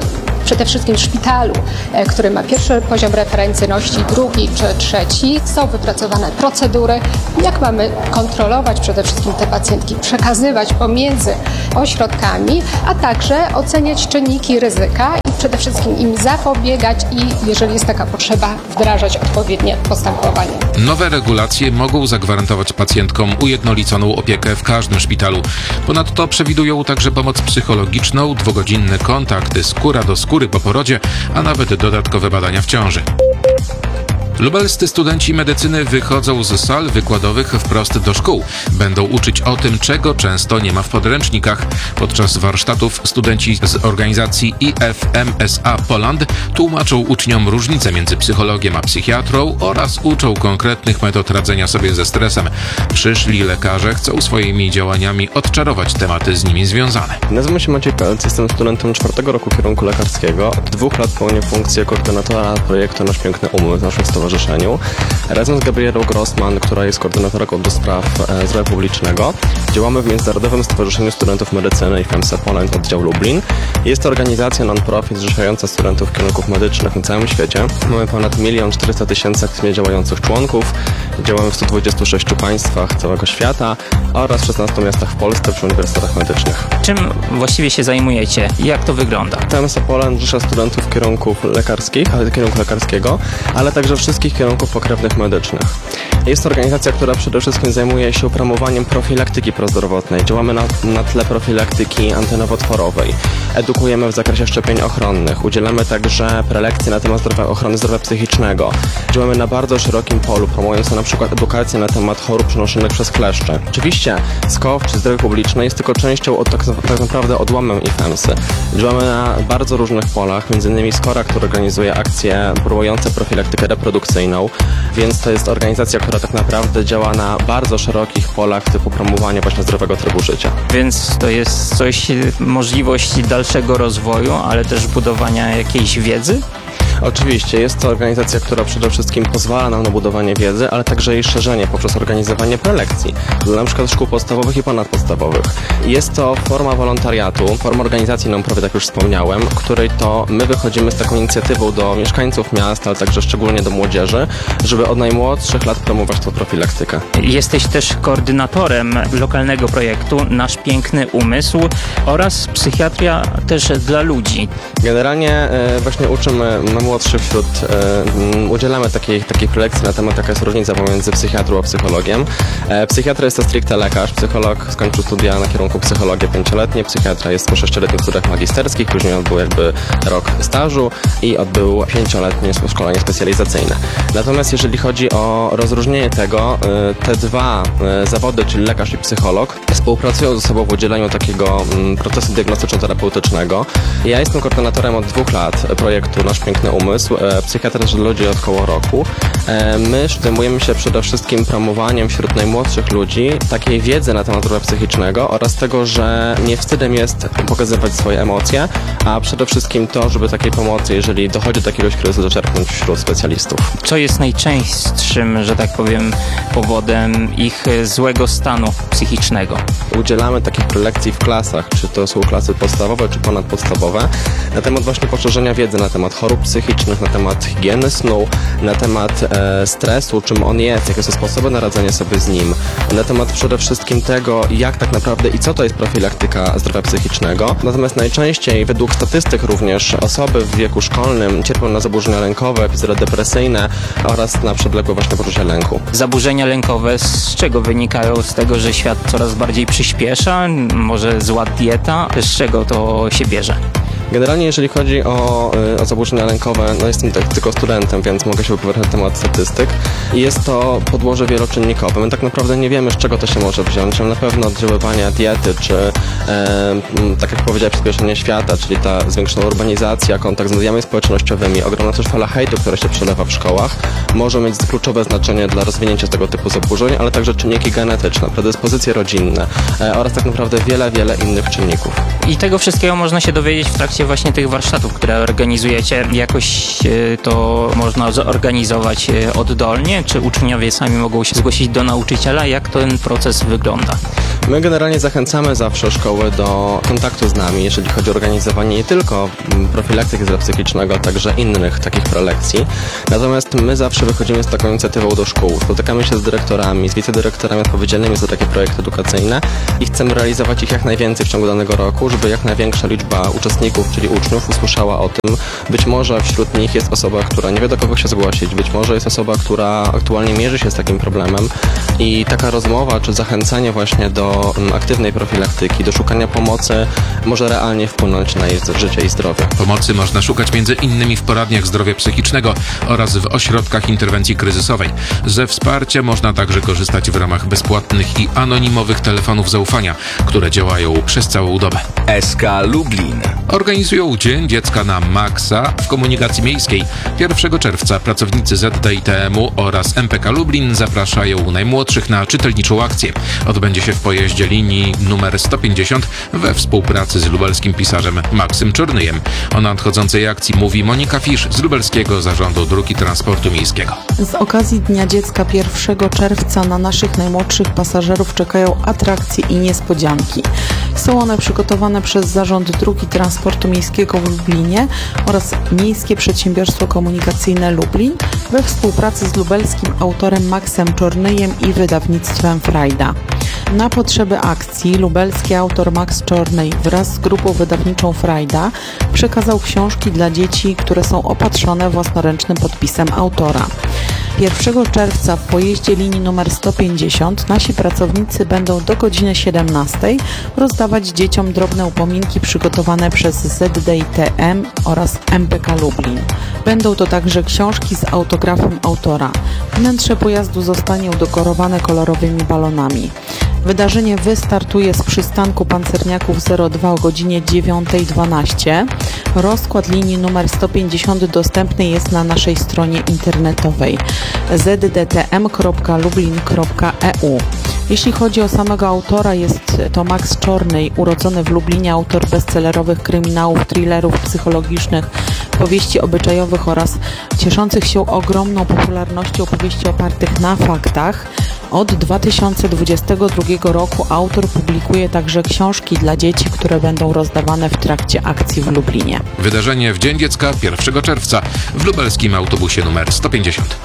przede wszystkim w szpitalu, który ma pierwszy poziom referencyjności, drugi czy trzeci, są wypracowane procedury, jak mamy kontrolować przede wszystkim te pacjentki, przekazywać pomiędzy ośrodkami, a także oceniać czynniki ryzyka i przede wszystkim im zapobiegać i, jeżeli jest taka potrzeba, wdrażać odpowiednie postępowanie. Nowe regulacje mogą zagwarantować pacjentkom ujednoliconą opiekę w każdym szpitalu. Ponadto przewidują także pomoc psychologiczną, dwugodzinne kontakty skóra do skóry po porodzie, a nawet dodatkowe badania w ciąży. Lubelscy studenci medycyny wychodzą z sal wykładowych wprost do szkół. Będą uczyć o tym, czego często nie ma w podręcznikach. Podczas warsztatów studenci z organizacji I F M S A Poland tłumaczą uczniom różnice między psychologiem a psychiatrą oraz uczą konkretnych metod radzenia sobie ze stresem. Przyszli lekarze chcą swoimi działaniami odczarować tematy z nimi związane. Nazywam się Maciej Pelc, jestem studentem czwartego roku kierunku lekarskiego. Od dwóch lat pełnię funkcję koordynatora projektu Nasz Piękny Umysł w naszym stowarzyszeniu. Razem z Gabrielą Grossman, która jest koordynatorką do spraw e, zdrowia publicznego, działamy w Międzynarodowym Stowarzyszeniu Studentów Medycyny I F M S A Poland oddział Lublin. Jest to organizacja non-profit zrzeszająca studentów kierunków medycznych na całym świecie. Mamy ponad milion czterysta tysięcy aktywnie działających członków. Działamy w stu dwudziestu sześciu państwach całego świata oraz w szesnastu miastach w Polsce przy uniwersytetach medycznych. Czym właściwie się zajmujecie? Jak to wygląda? I F M S A Poland zrzesza studentów kierunków lekarskich, ale kierunku lekarskiego, ale także wszystkich kierunków pokrewnych medycznych. Jest to organizacja, która przede wszystkim zajmuje się promowaniem profilaktyki prozdrowotnej. Działamy na, na tle profilaktyki antynowotworowej. Edukujemy w zakresie szczepień ochronnych. Udzielamy także prelekcji na temat zdrowia, ochrony zdrowia psychicznego. Działamy na bardzo szerokim polu, promując na przykład edukację na temat chorób przenoszonych przez kleszcze. Oczywiście S K O W czy zdrowie publiczne jest tylko częścią, od, tak, tak naprawdę odłamem I F M S Y. Działamy na bardzo różnych polach, między innymi Skora, który organizuje akcje promujące profilaktykę reprodukcyjną, więc to jest organizacja, która tak naprawdę działa na bardzo szerokich polach typu promowania właśnie zdrowego trybu życia. Więc to jest coś, możliwość dalszego rozwoju, ale też budowania jakiejś wiedzy? Oczywiście, jest to organizacja, która przede wszystkim pozwala nam na budowanie wiedzy, ale także jej szerzenie poprzez organizowanie prelekcji dla na przykład szkół podstawowych i ponadpodstawowych. Jest to forma wolontariatu, forma organizacji non-profit, jak już wspomniałem, w której to my wychodzimy z taką inicjatywą do mieszkańców miast, ale także szczególnie do młodzieży, żeby od najmłodszych lat promować tą profilaktykę. Jesteś też koordynatorem lokalnego projektu Nasz Piękny Umysł oraz psychiatria też dla ludzi. Generalnie e, właśnie uczymy najmłodszych wśród, e, udzielamy takiej, takiej prelekcji na temat, jaka jest różnica pomiędzy psychiatrą a psychologiem. E, psychiatra jest to stricte lekarz, psycholog skończył studia na kierunku psychologia pięcioletnie, psychiatra jest po sześcioletnich studiach magisterskich, później odbył jakby rok stażu i odbył pięcioletnie szkolenie specjalizacyjne. Natomiast jeżeli chodzi o rozróżnienie tego, e, te dwa e, zawody, czyli lekarz i psycholog, współpracują ze sobą w udzielaniu takiego m, procesu diagnostyczno-terapeutycznego. Ja jestem koordynatorem od dwóch lat projektu Nasz Piękny Umysł, e, psychiatra dla ludzi od około roku. E, my zajmujemy się przede wszystkim promowaniem wśród najmłodszych ludzi takiej wiedzy na temat zdrowia psychicznego oraz tego, że nie wstydem jest pokazywać swoje emocje, a przede wszystkim to, żeby takiej pomocy, jeżeli dochodzi do jakiegoś kryzysu, zaczerpnąć wśród specjalistów. Co jest najczęstszym, że tak powiem, powodem ich złego stanu psychicznego? Udzielamy takich prelekcji w klasach, czy to są klasy podstawowe, czy ponadpodstawowe, na temat właśnie poszerzenia wiedzy na temat chorób psychicznych, na temat higieny snu, na temat e, stresu, czym on jest, jakie są sposoby na radzenie sobie z nim, na temat przede wszystkim tego, jak tak naprawdę i co to jest profilaktyka zdrowia psychicznego. Natomiast najczęściej, według statystyk również, osoby w wieku szkolnym cierpią na zaburzenia lękowe, epizody depresyjne oraz na przewlekłe właśnie poczucie lęku. Zaburzenia lękowe z czego wynikają? Z tego, że świat coraz bardziej przyspiesza? Może zła dieta? Z czego to się bierze? Generalnie jeżeli chodzi o, o zaburzenia lękowe, no jestem tak tylko studentem, więc mogę się wypowiadać na temat statystyk. Jest to podłoże wieloczynnikowe. My tak naprawdę nie wiemy, z czego to się może wziąć. Na pewno oddziaływania diety, czy e, tak jak powiedziałem, przyspieszenie świata, czyli ta zwiększona urbanizacja, kontakt z mediami społecznościowymi, ogromna też fala hejtu, która się przelewa w szkołach, może mieć kluczowe znaczenie dla rozwinięcia tego typu zaburzeń, ale także czynniki genetyczne, predyspozycje rodzinne e, oraz tak naprawdę wiele, wiele innych czynników. I tego wszystkiego można się dowiedzieć w trakcie właśnie tych warsztatów, które organizujecie. Jakoś to można zorganizować oddolnie? Czy uczniowie sami mogą się zgłosić do nauczyciela? Jak ten proces wygląda? My generalnie zachęcamy zawsze szkoły do kontaktu z nami, jeżeli chodzi o organizowanie nie tylko profilaktyki zdrowia psychicznego, także innych takich prelekcji. Natomiast my zawsze wychodzimy z taką inicjatywą do szkół. Spotykamy się z dyrektorami, z wicedyrektorami odpowiedzialnymi za takie projekty edukacyjne i chcemy realizować ich jak najwięcej w ciągu danego roku, żeby jak największa liczba uczestników, czyli uczniów, usłyszała o tym. Być może wśród nich jest osoba, która nie wie, do kogo się zgłosić, być może jest osoba, która aktualnie mierzy się z takim problemem i taka rozmowa czy zachęcenie właśnie do aktywnej profilaktyki, do szukania pomocy może realnie wpłynąć na jej życie i zdrowie. Pomocy można szukać między innymi w poradniach zdrowia psychicznego oraz w ośrodkach interwencji kryzysowej. Ze wsparcia można także korzystać w ramach bezpłatnych i anonimowych telefonów zaufania, które działają przez całą dobę. S K Lublin. Organizują Dzień Dziecka na Maxa w komunikacji miejskiej. pierwszego czerwca pracownicy Z D I T M u oraz M P K Lublin zapraszają najmłodszych na czytelniczą akcję. Odbędzie się w pojeździe linii numer sto pięćdziesiąt we współpracy z lubelskim pisarzem Maksym Czornyjem. O nadchodzącej akcji mówi Monika Fisz z Lubelskiego Zarządu Dróg i Transportu Miejskiego. Z okazji Dnia Dziecka pierwszego czerwca na naszych najmłodszych pasażerów czekają atrakcje i niespodzianki. Są one przygotowane przez Zarząd Dróg i Transportu Miejskiego w Lublinie oraz Miejskie Przedsiębiorstwo Komunikacyjne Lublin we współpracy z lubelskim autorem Maksem Czornyjem i wydawnictwem Frajda. Na potrzeby akcji lubelski autor Max Czornyj wraz z grupą wydawniczą Frajda przekazał książki dla dzieci, które są opatrzone własnoręcznym podpisem autora. pierwszego czerwca w pojeździe linii numer sto pięćdziesiąt nasi pracownicy będą do godziny siedemnastej rozdawać dzieciom drobne upominki przygotowane przez Z D I T M oraz M P K Lublin. Będą to także książki z autografem autora. Wnętrze pojazdu zostanie udekorowane kolorowymi balonami. Wydarzenie wystartuje z przystanku Pancerniaków zero dwa o godzinie dziewiąta dwanaście. Rozkład linii numer sto pięćdziesiąt dostępny jest na naszej stronie internetowej z d t m kropka lublin kropka e u. Jeśli chodzi o samego autora, jest to Max Czornyj, urodzony w Lublinie, autor bestsellerowych kryminałów, thrillerów psychologicznych, powieści obyczajowych oraz cieszących się ogromną popularnością powieści opartych na faktach. Od dwa tysiące dwudziestego drugiego roku autor publikuje także książki dla dzieci, które będą rozdawane w trakcie akcji w Lublinie. Wydarzenie w Dzień Dziecka pierwszego czerwca w lubelskim autobusie numer sto pięćdziesiąt.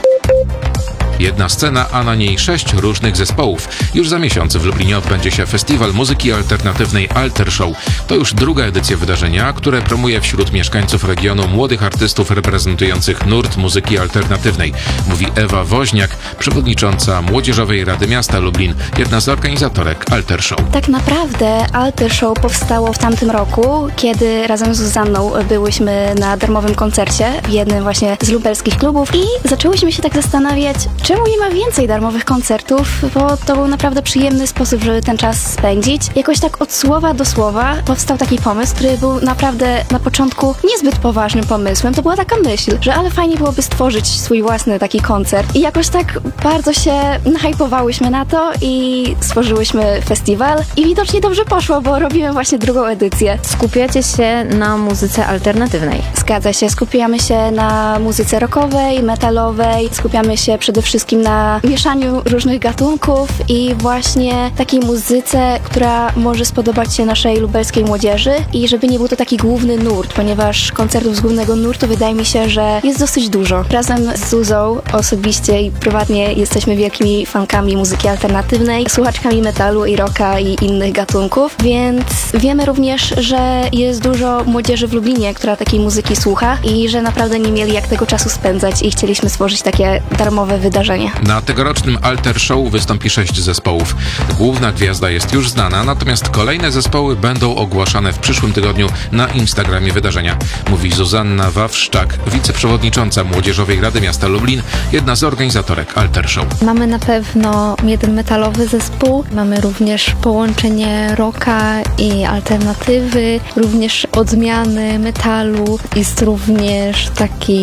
Jedna scena, a na niej sześć różnych zespołów. Już za miesiąc w Lublinie odbędzie się Festiwal Muzyki Alternatywnej Alter Show. To już druga edycja wydarzenia, które promuje wśród mieszkańców regionu młodych artystów reprezentujących nurt muzyki alternatywnej. Mówi Ewa Woźniak, przewodnicząca Młodzieżowej Rady Miasta Lublin, jedna z organizatorek Alter Show. Tak naprawdę Alter Show powstało w tamtym roku, kiedy razem z Zuzanną byłyśmy na darmowym koncercie w jednym właśnie z lubelskich klubów i zaczęłyśmy się tak zastanawiać, czemu nie ma więcej darmowych koncertów, bo to był naprawdę przyjemny sposób, żeby ten czas spędzić. Jakoś tak od słowa do słowa powstał taki pomysł, który był naprawdę na początku niezbyt poważnym pomysłem. To była taka myśl, że ale fajnie byłoby stworzyć swój własny taki koncert. I jakoś tak bardzo się nahypowałyśmy na to i stworzyłyśmy festiwal i widocznie dobrze poszło, bo robimy właśnie drugą edycję. Skupiacie się na muzyce alternatywnej. Zgadza się, skupiamy się na muzyce rockowej, metalowej, skupiamy się przede wszystkim na mieszaniu różnych gatunków i właśnie takiej muzyce, która może spodobać się naszej lubelskiej młodzieży i żeby nie był to taki główny nurt, ponieważ koncertów z głównego nurtu wydaje mi się, że jest dosyć dużo. Razem z Zuzą osobiście i prywatnie jesteśmy wielkimi fankami muzyki alternatywnej, słuchaczkami metalu i rocka i innych gatunków, więc wiemy również, że jest dużo młodzieży w Lublinie, która takiej muzyki słucha i że naprawdę nie mieli jak tego czasu spędzać i chcieliśmy stworzyć takie darmowe wydarzenie. Na tegorocznym Alter Show wystąpi sześć zespołów. Główna gwiazda jest już znana, natomiast kolejne zespoły będą ogłaszane w przyszłym tygodniu na Instagramie wydarzenia. Mówi Zuzanna Wawrszczak, wiceprzewodnicząca Młodzieżowej Rady Miasta Lublin, jedna z organizatorek Alter Show. Mamy na pewno jeden metalowy zespół, mamy również połączenie rocka i alternatywy, również odmiany metalu, jest również taki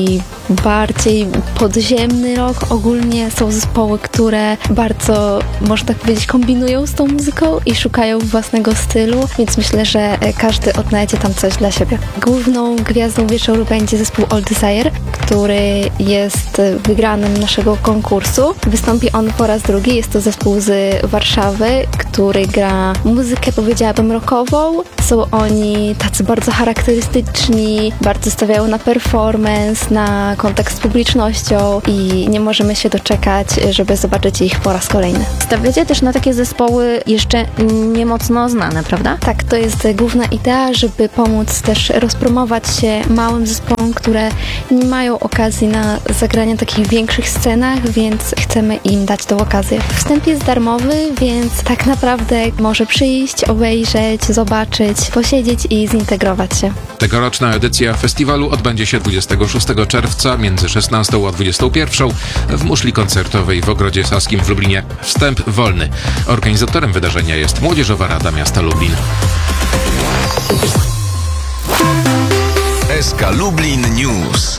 bardziej podziemny rock. Ogólnie są zespoły, które bardzo, można tak powiedzieć, kombinują z tą muzyką i szukają własnego stylu, więc myślę, że każdy odnajdzie tam coś dla siebie. Główną gwiazdą wieczoru będzie zespół All Desire, który jest wygranym naszego konkursu. Wystąpi on po raz drugi. Jest to zespół z Warszawy, który gra muzykę, powiedziałabym, rockową. Są oni tacy bardzo charakterystyczni, bardzo stawiają na performance, na kontakt z publicznością i nie możemy się doczekać, żeby zobaczyć ich po raz kolejny. Stawiacie też na takie zespoły jeszcze nie mocno znane, prawda? Tak, to jest główna idea, żeby pomóc też rozpromować się małym zespołom, które nie mają okazji na zagranie na takich większych scenach, więc chcemy im dać tą okazję. Wstęp jest darmowy, więc tak naprawdę może przyjść, obejrzeć, zobaczyć, posiedzieć i zintegrować się. Tegoroczna edycja festiwalu odbędzie się dwudziestego szóstego czerwca między szesnastą a dwudziestą pierwszą w muszli koncertowej w Ogrodzie Saskim w Lublinie. Wstęp wolny. Organizatorem wydarzenia jest Młodzieżowa Rada Miasta Lublin. S K Lublin News.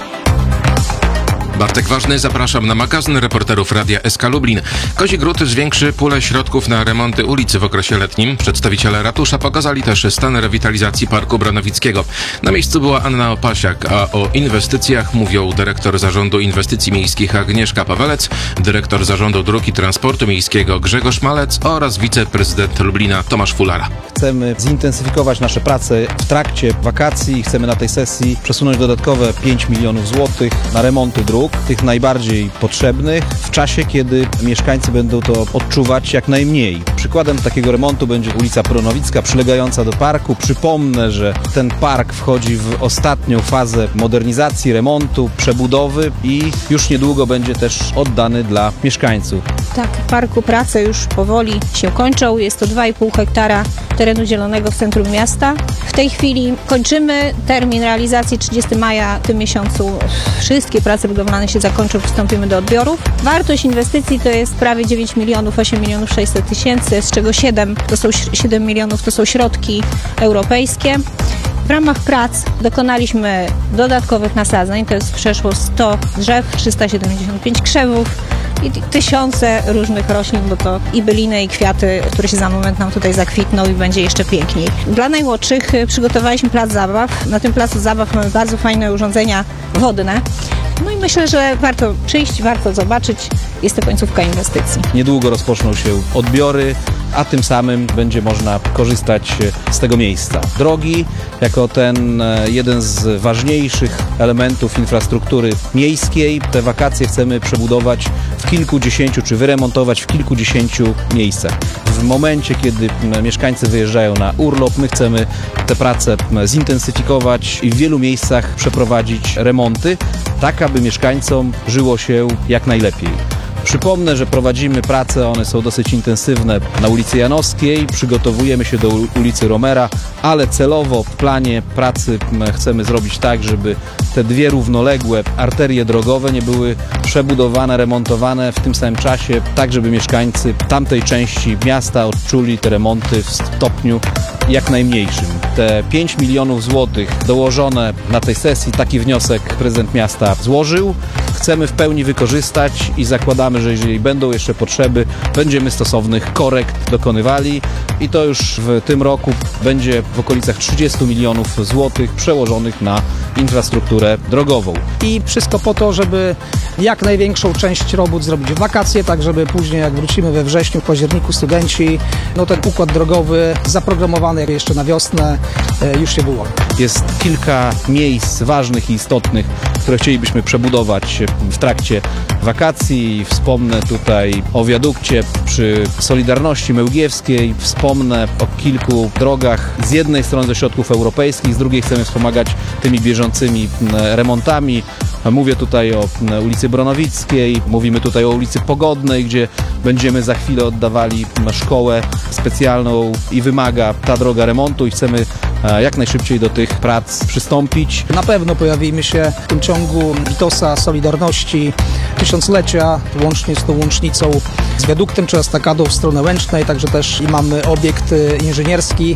Bartek Ważny, zapraszam na magazyn reporterów Radia S K Lublin. Kozi Gród zwiększy pulę środków na remonty ulicy w okresie letnim. Przedstawiciele ratusza pokazali też stan rewitalizacji Parku Bronowickiego. Na miejscu była Anna Opasiak, a o inwestycjach mówią dyrektor Zarządu Inwestycji Miejskich Agnieszka Pawelec, dyrektor Zarządu Dróg i Transportu Miejskiego Grzegorz Malec oraz wiceprezydent Lublina Tomasz Fulara. Chcemy zintensyfikować nasze prace w trakcie wakacji. Chcemy na tej sesji przesunąć dodatkowe pięć milionów złotych na remonty dróg, tych najbardziej potrzebnych, w czasie, kiedy mieszkańcy będą to odczuwać jak najmniej. Przykładem takiego remontu będzie ulica Pronowicka, przylegająca do parku. Przypomnę, że ten park wchodzi w ostatnią fazę modernizacji, remontu, przebudowy i już niedługo będzie też oddany dla mieszkańców. Tak, w parku prace już powoli się kończą. Jest to dwa i pół hektara terenu zielonego w centrum miasta. W tej chwili kończymy termin realizacji trzydziestego maja. W tym miesiącu wszystkie prace budowlane się zakończą, przystąpimy do odbiorów. Wartość inwestycji to jest prawie dziewięć milionów, osiem milionów sześćset tysięcy, z czego siedem to są siedem milionów to są środki europejskie. W ramach prac dokonaliśmy dodatkowych nasadzeń, to jest przeszło sto drzew, trzysta siedemdziesiąt pięć krzewów i tysiące różnych roślin, bo to i byliny, i kwiaty, które się za moment nam tutaj zakwitną i będzie jeszcze piękniej. Dla najmłodszych przygotowaliśmy plac zabaw. Na tym placu zabaw mamy bardzo fajne urządzenia wodne. No i myślę, że warto przyjść, warto zobaczyć. Jest to końcówka inwestycji. Niedługo rozpoczną się odbiory, a tym samym będzie można korzystać z tego miejsca. Drogi, jako ten jeden z ważniejszych elementów infrastruktury miejskiej, te wakacje chcemy przebudować w kilkudziesięciu, czy wyremontować w kilkudziesięciu miejscach. W momencie, kiedy mieszkańcy wyjeżdżają na urlop, my chcemy te prace zintensyfikować i w wielu miejscach przeprowadzić remonty, tak aby mieszkańcom żyło się jak najlepiej. Przypomnę, że prowadzimy prace, one są dosyć intensywne na ulicy Janowskiej, przygotowujemy się do ulicy Romera, ale celowo w planie pracy chcemy zrobić tak, żeby te dwie równoległe arterie drogowe nie były przebudowane, remontowane w tym samym czasie, tak żeby mieszkańcy tamtej części miasta odczuli te remonty w stopniu jak najmniejszym. Te pięć milionów złotych dołożone na tej sesji, taki wniosek prezydent miasta złożył. Chcemy w pełni wykorzystać i zakładamy, że jeżeli będą jeszcze potrzeby, będziemy stosownych korekt dokonywali i to już w tym roku będzie w okolicach trzydziestu milionów złotych przełożonych na infrastrukturę drogową. I wszystko po to, żeby jak największą część robót zrobić w wakacje, tak żeby później jak wrócimy we wrześniu, październiku studenci, no ten układ drogowy zaprogramowany jeszcze na wiosnę już się wyłoni. Jest kilka miejsc ważnych i istotnych, które chcielibyśmy przebudować w trakcie wakacji. Wspomnę tutaj o wiadukcie przy Solidarności Mełgiewskiej, wspomnę o kilku drogach z jednej strony ze środków europejskich, z drugiej chcemy wspomagać tymi bieżącymi remontami. Mówię tutaj o ulicy Bronowickiej, mówimy tutaj o ulicy Pogodnej, gdzie będziemy za chwilę oddawali szkołę specjalną i wymaga ta droga remontu i chcemy jak najszybciej do tych prac przystąpić. Na pewno pojawimy się w tym ciągu Witosa, Solidarności, tysiąclecia, łącznie z tą łącznicą z wiaduktem czy estakadą w stronę Łęcznej, także też mamy obiekt inżynierski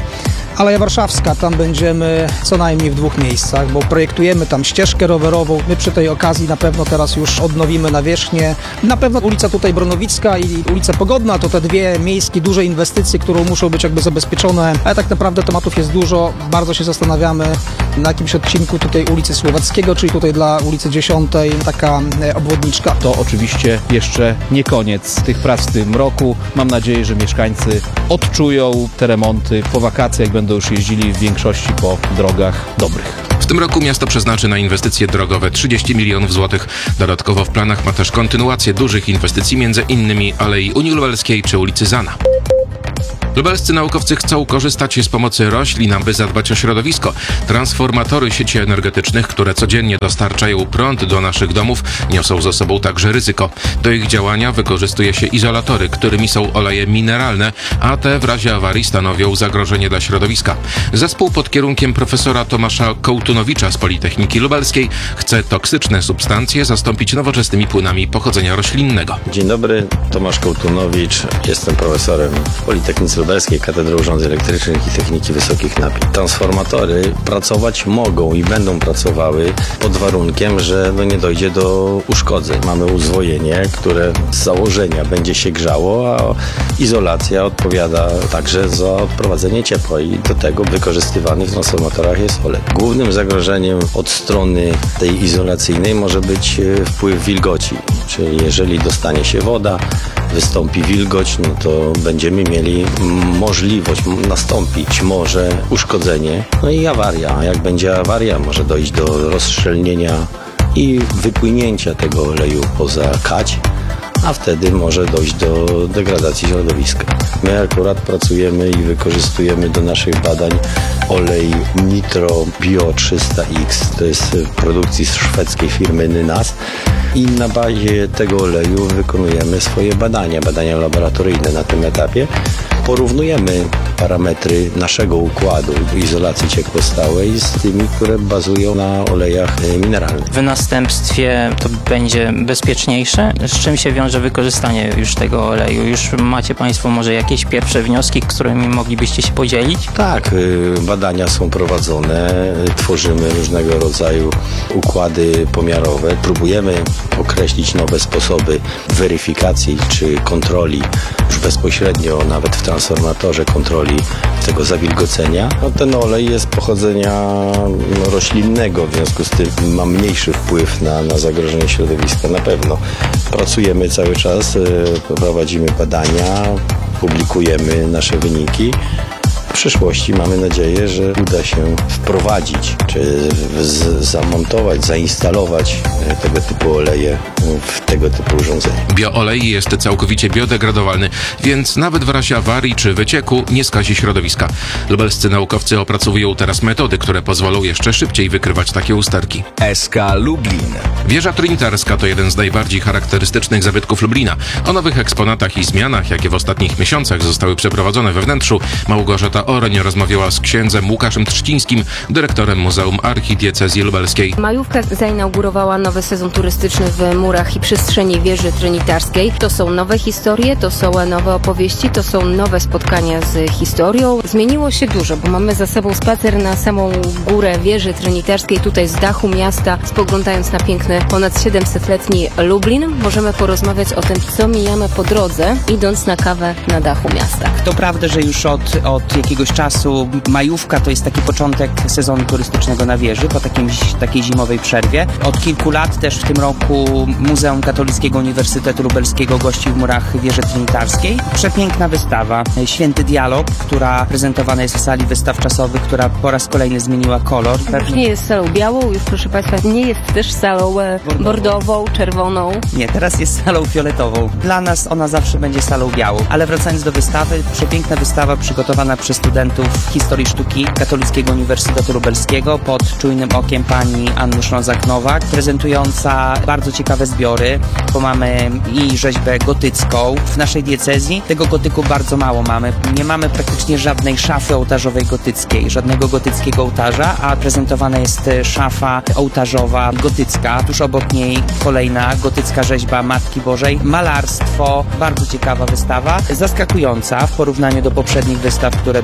Aleja Warszawska, tam będziemy co najmniej w dwóch miejscach, bo projektujemy tam ścieżkę rowerową. My przy tej okazji na pewno teraz już odnowimy nawierzchnię. Na pewno ulica tutaj Bronowicka i ulica Pogodna to te dwie miejskie, duże inwestycje, które muszą być jakby zabezpieczone, ale tak naprawdę tematów jest dużo. Bardzo się zastanawiamy na jakimś odcinku tutaj ulicy Słowackiego, czyli tutaj dla ulicy dziesiątej, taka obwodniczka. To oczywiście jeszcze nie koniec tych prac w tym roku. Mam nadzieję, że mieszkańcy odczują te remonty po wakacjach, będą już jeździli w większości po drogach dobrych. W tym roku miasto przeznaczy na inwestycje drogowe trzydzieści milionów złotych. Dodatkowo w planach ma też kontynuację dużych inwestycji, między innymi Alei Unii Lubelskiej czy ulicy Zana. Lubelscy naukowcy chcą korzystać z pomocy roślin, aby zadbać o środowisko. Transformatory sieci energetycznych, które codziennie dostarczają prąd do naszych domów, niosą ze sobą także ryzyko. Do ich działania wykorzystuje się izolatory, którymi są oleje mineralne, a te w razie awarii stanowią zagrożenie dla środowiska. Zespół pod kierunkiem profesora Tomasza Kołtunowicza z Politechniki Lubelskiej chce toksyczne substancje zastąpić nowoczesnymi płynami pochodzenia roślinnego. Dzień dobry, Tomasz Kołtunowicz. Jestem profesorem w Politechnice Lubelskiej, Katedry Urządzeń Elektrycznych i Techniki Wysokich Napięć. Transformatory pracować mogą i będą pracowały pod warunkiem, że no nie dojdzie do uszkodzeń. Mamy uzwojenie, które z założenia będzie się grzało, a izolacja odpowiada także za odprowadzenie ciepła i do tego wykorzystywany w transformatorach jest olej. Głównym zagrożeniem od strony tej izolacyjnej może być wpływ wilgoci, czyli jeżeli dostanie się woda, wystąpi wilgoć, no to będziemy mieli możliwość, nastąpić może uszkodzenie, no i awaria. A jak będzie awaria, może dojść do rozszczelnienia i wypłynięcia tego oleju poza kać, a wtedy może dojść do degradacji środowiska. My akurat pracujemy i wykorzystujemy do naszych badań olej Nitro Bio trzysta X, to jest produkcji z szwedzkiej firmy Nynas i na bazie tego oleju wykonujemy swoje badania, badania laboratoryjne na tym etapie. Porównujemy parametry naszego układu izolacji ciekłostałej z tymi, które bazują na olejach mineralnych. W następstwie to będzie bezpieczniejsze. Z czym się wiąże wykorzystanie już tego oleju? Już macie Państwo może jakieś pierwsze wnioski, którymi moglibyście się podzielić? Tak, badania są prowadzone, tworzymy różnego rodzaju układy pomiarowe, próbujemy określić nowe sposoby weryfikacji czy kontroli już bezpośrednio nawet w transformatorze kontroli tego zawilgocenia. No, ten olej jest pochodzenia roślinnego, w związku z tym ma mniejszy wpływ na, na zagrożenie środowiska na pewno. Pracujemy cały czas, prowadzimy badania, publikujemy nasze wyniki. W przyszłości mamy nadzieję, że uda się wprowadzić, czy z, zamontować, zainstalować tego typu oleje w tego typu urządzenia. Bioolej jest całkowicie biodegradowalny, więc nawet w razie awarii czy wycieku nie skazi środowiska. Lubelscy naukowcy opracowują teraz metody, które pozwolą jeszcze szybciej wykrywać takie usterki. S K Lublin. Wieża Trinitarska to jeden z najbardziej charakterystycznych zabytków Lublina. O nowych eksponatach i zmianach, jakie w ostatnich miesiącach zostały przeprowadzone we wnętrzu, Małgorzata Oreń rozmawiała z księdzem Łukaszem Trzcińskim, dyrektorem Muzeum Archidiecezji Lubelskiej. Majówka zainaugurowała nowy sezon turystyczny w murach i przestrzeni wieży trinitarskiej. To są nowe historie, to są nowe opowieści, to są nowe spotkania z historią. Zmieniło się dużo, bo mamy za sobą spacer na samą górę wieży trinitarskiej, tutaj z dachu miasta, spoglądając na piękny, ponad siedemsetletni Lublin. Możemy porozmawiać o tym, co mijamy po drodze, idąc na kawę na dachu miasta. To prawda, że już od, od jakiegoś czasu majówka to jest taki początek sezonu turystycznego na wieży, po takim, takiej zimowej przerwie. Od kilku lat też w tym roku Muzeum Katolickiego Uniwersytetu Lubelskiego gości w murach wieży trinitarskiej. Przepiękna wystawa, Święty Dialog, która prezentowana jest w sali wystaw czasowych, która po raz kolejny zmieniła kolor. Już nie jest salą białą, już proszę Państwa, nie jest też salą bordową, czerwoną. Nie, teraz jest salą fioletową. Dla nas ona zawsze będzie salą białą. Ale wracając do wystawy, przepiękna wystawa przygotowana przez studentów historii sztuki Katolickiego Uniwersytetu Lubelskiego pod czujnym okiem pani Anny Szlązak-Nowak, prezentująca bardzo ciekawe zbiory, bo mamy i rzeźbę gotycką. W naszej diecezji tego gotyku bardzo mało mamy. Nie mamy praktycznie żadnej szafy ołtarzowej gotyckiej, żadnego gotyckiego ołtarza, a prezentowana jest szafa ołtarzowa gotycka. Tuż obok niej kolejna gotycka rzeźba Matki Bożej. Malarstwo, bardzo ciekawa wystawa, zaskakująca w porównaniu do poprzednich wystaw, które były.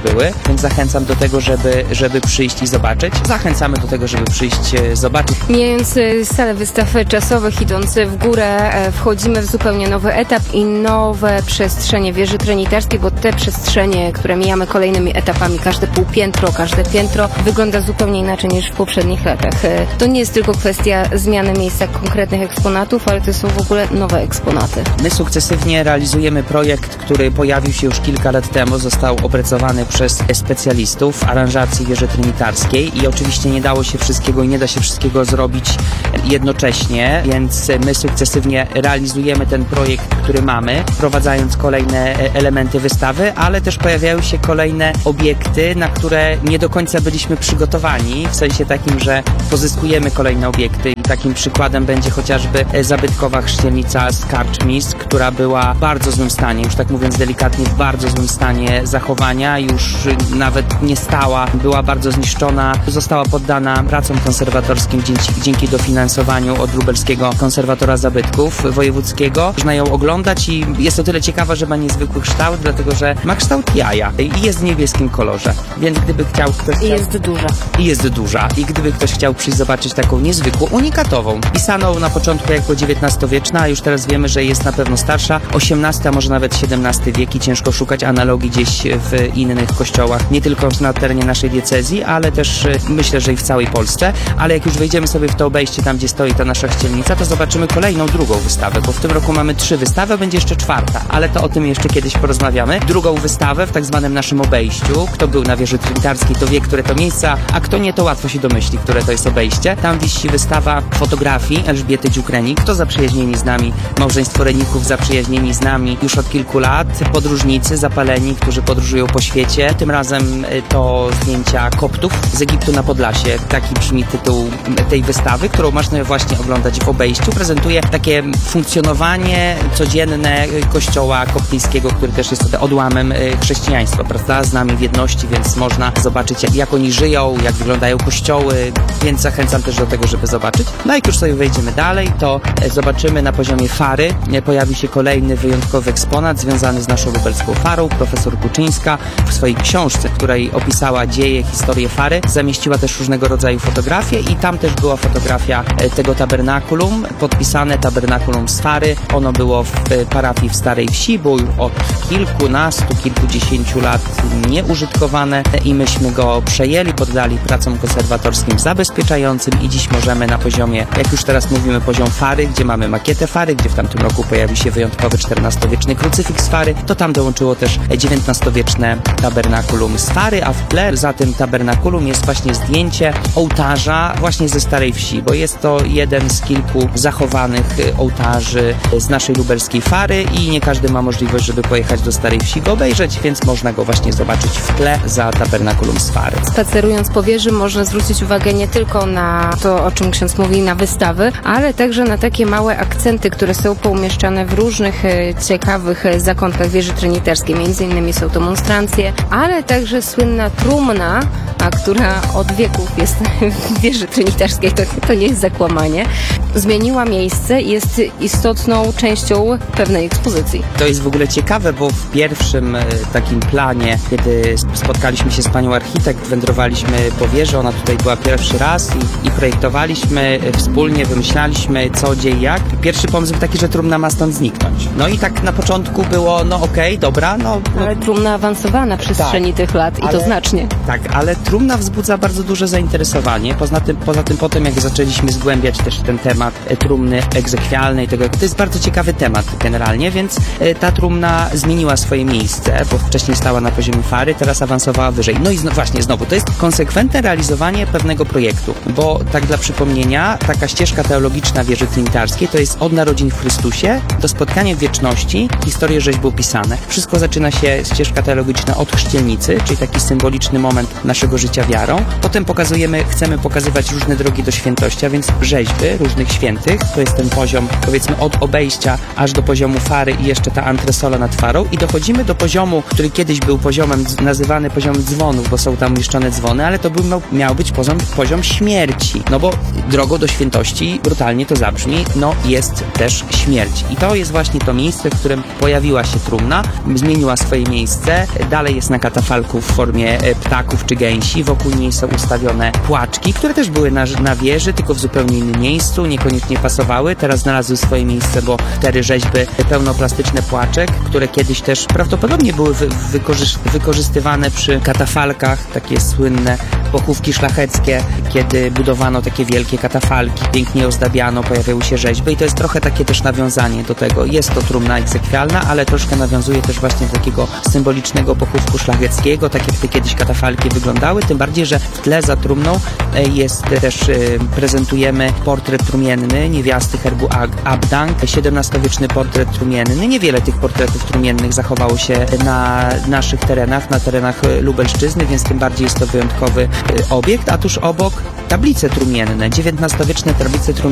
były, więc zachęcam do tego, żeby, żeby przyjść i zobaczyć. Zachęcamy do tego, żeby przyjść e, zobaczyć. Mijając e, salę wystaw czasowych, idąc w górę, e, wchodzimy w zupełnie nowy etap i nowe przestrzenie wieży tronitarskiej, bo te przestrzenie, które mijamy kolejnymi etapami, każde półpiętro, każde piętro wygląda zupełnie inaczej niż w poprzednich latach. E, to nie jest tylko kwestia zmiany miejsca konkretnych eksponatów, ale to są w ogóle nowe eksponaty. My sukcesywnie realizujemy projekt, który pojawił się już kilka lat temu, został opracowany przez specjalistów aranżacji wieży tronitarskiej i oczywiście nie dało się wszystkiego i nie da się wszystkiego zrobić jednocześnie, więc my sukcesywnie realizujemy ten projekt, który mamy, wprowadzając kolejne elementy wystawy, ale też pojawiają się kolejne obiekty, na które nie do końca byliśmy przygotowani, w sensie takim, że pozyskujemy kolejne obiekty i takim przykładem będzie chociażby zabytkowa chrzcielnica z Karczmisk, która była w bardzo złym stanie, już tak mówiąc delikatnie, w bardzo złym stanie zachowania, już nawet nie stała, była bardzo zniszczona, została poddana pracom konserwatorskim dzięki, dzięki dofinansowaniu od lubelskiego konserwatora zabytków wojewódzkiego. Można ją oglądać i jest to tyle ciekawe, że ma niezwykły kształt, dlatego że ma kształt jaja i jest w niebieskim kolorze, więc gdyby chciał ktoś... I jest duża. I jest duża. I gdyby ktoś chciał przyjść zobaczyć taką niezwykłą, unikatową, pisaną na początku jako dziewiętnastowieczna, a już teraz wiemy, że jest na pewno starsza, osiemnasty, a może nawet siedemnasty wiek i ciężko szukać analogii gdzieś w innych kościołach, nie tylko na terenie naszej diecezji, ale też myślę, że i w całej Polsce, ale jak już wejdziemy sobie w to obejście, tam gdzie stoi ta nasza chrzcielnica, to zobaczymy kolejną, drugą wystawę, bo w tym roku mamy trzy wystawy, a będzie jeszcze czwarta, ale to o tym jeszcze kiedyś porozmawiamy. Drugą wystawę w tak zwanym naszym obejściu, kto był na wieży tronitarskiej, to wie, które to miejsca, a kto nie, to łatwo się domyśli, które to jest obejście. Tam wisi wystawa fotografii Elżbiety Dziukrenik, to zaprzyjaźnieni z nami, małżeństwo Reników zaprzyjaźnieni z nami już od kilku lat, podróżnicy zapaleni, którzy podróżują po świecie. Tym razem to zdjęcia koptów z Egiptu na Podlasie. Taki brzmi tytuł tej wystawy, którą można właśnie oglądać w obejściu. Prezentuje takie funkcjonowanie codzienne kościoła koptyjskiego, który też jest odłamem chrześcijaństwa, prawda? Z nami w jedności, więc można zobaczyć, jak, jak oni żyją, jak wyglądają kościoły, więc zachęcam też do tego, żeby zobaczyć. No jak już sobie wejdziemy dalej, to zobaczymy na poziomie fary. Pojawi się kolejny wyjątkowy eksponat związany z naszą lubelską farą. Profesor Kuczyńska w swojej książce, w której opisała dzieje, historię fary, zamieściła też różnego rodzaju fotografie i tam też była fotografia tego tabernakulum, podpisane tabernakulum z fary. Ono było w parafii w Starej Wsi, było od kilkunastu, kilkudziesięciu lat nieużytkowane i myśmy go przejęli, poddali pracom konserwatorskim zabezpieczającym i dziś możemy na poziomie, jak już teraz mówimy, poziom fary, gdzie mamy makietę fary, gdzie w tamtym roku pojawił się wyjątkowy czternastowieczny krucyfiks fary, to tam dołączyło też dziewiętnastowieczne tabernakulum z fary, a w tle za tym tabernakulum jest właśnie zdjęcie ołtarza właśnie ze Starej Wsi, bo jest to jeden z kilku zachowanych ołtarzy z naszej lubelskiej fary i nie każdy ma możliwość, żeby pojechać do Starej Wsi go obejrzeć, więc można go właśnie zobaczyć w tle za tabernakulum z fary. Spacerując po wieży można zwrócić uwagę nie tylko na to, o czym ksiądz mówi, na wystawy, ale także na takie małe akcenty, które są poumieszczane w różnych e, ciekawych e, zakątkach wieży tronitarskiej. Między innymi są to monstrancje, ale także słynna trumna, a która od wieków jest w wieży tronitarskiej, to, to nie jest zakłamanie, zmieniła miejsce i jest istotną częścią pewnej ekspozycji. To jest w ogóle ciekawe, bo w pierwszym e, takim planie, kiedy spotkaliśmy się z panią architekt, wędrowaliśmy po wieży, ona tutaj była pierwszy raz i, i projektowaliśmy e, wspólnie, wymyślaliśmy co, gdzie i jak. Pierwszy pomysł był taki, że trumna ma stąd zniknąć. No i tak na początku było, no okej, okay, dobra, no, no... Ale trumna awansowała na przestrzeni tak, tych lat i ale, to znacznie. Tak, ale trumna wzbudza bardzo duże zainteresowanie. Poza tym, poza tym potem, jak zaczęliśmy zgłębiać też ten temat e, trumny egzekwialnej, tego, to jest bardzo ciekawy temat generalnie, więc e, ta trumna zmieniła swoje miejsce, bo wcześniej stała na poziomie fary, teraz awansowała wyżej. No i zno, właśnie znowu, to jest konsekwentne realizowanie pewnego projektu, bo tak dla przypomnienia, taka ścieżka teologiczna wieży trinitarskiej to jest od narodzin w Chrystusie do spotkania w wieczności, historie rzeźbopisane. Wszystko zaczyna się, ścieżka teologiczna, od chrzcielnicy, czyli taki symboliczny moment naszego życia wiarą. Potem pokazujemy, chcemy pokazywać różne drogi do świętości, a więc rzeźby różnych Wszystkich Świętych. To jest ten poziom, powiedzmy, od obejścia aż do poziomu fary i jeszcze ta antresola nad farą. I dochodzimy do poziomu, który kiedyś był poziomem, nazywany poziomem dzwonów, bo są tam umieszczone dzwony, ale to był, miał, miał być poziom, poziom śmierci. No bo drogą do świętości, brutalnie to zabrzmi, no jest też śmierć. I to jest właśnie to miejsce, w którym pojawiła się trumna, zmieniła swoje miejsce, dalej jest na katafalku w formie ptaków czy gęsi, wokół niej są ustawione płaczki, które też były na, na wieży, tylko w zupełnie innym miejscu, niekoniecznie pasowały, teraz znalazły swoje miejsce, bo cztery rzeźby pełnoplastyczne płaczek, które kiedyś też prawdopodobnie były wy, wykorzy- wykorzystywane przy katafalkach, takie słynne pochówki szlacheckie, kiedy budowano takie wielkie katafalki, pięknie ozdabiano, pojawiały się rzeźby i to jest trochę takie też nawiązanie do tego. Jest to trumna egzekwialna, ale troszkę nawiązuje też właśnie do takiego symbolicznego pochówku szlacheckiego, tak jak te kiedyś katafalki wyglądały, tym bardziej, że w tle za trumną jest też, prezentujemy portret trumienny niewiasty herbu Abdang, siedemnastowieczny portret trumienny. Niewiele tych portretów trumiennych zachowało się na naszych terenach, na terenach Lubelszczyzny, więc tym bardziej jest to wyjątkowy obiekt, a tuż obok tablice trumienne, dziewiętnastowieczne tablice trumienne.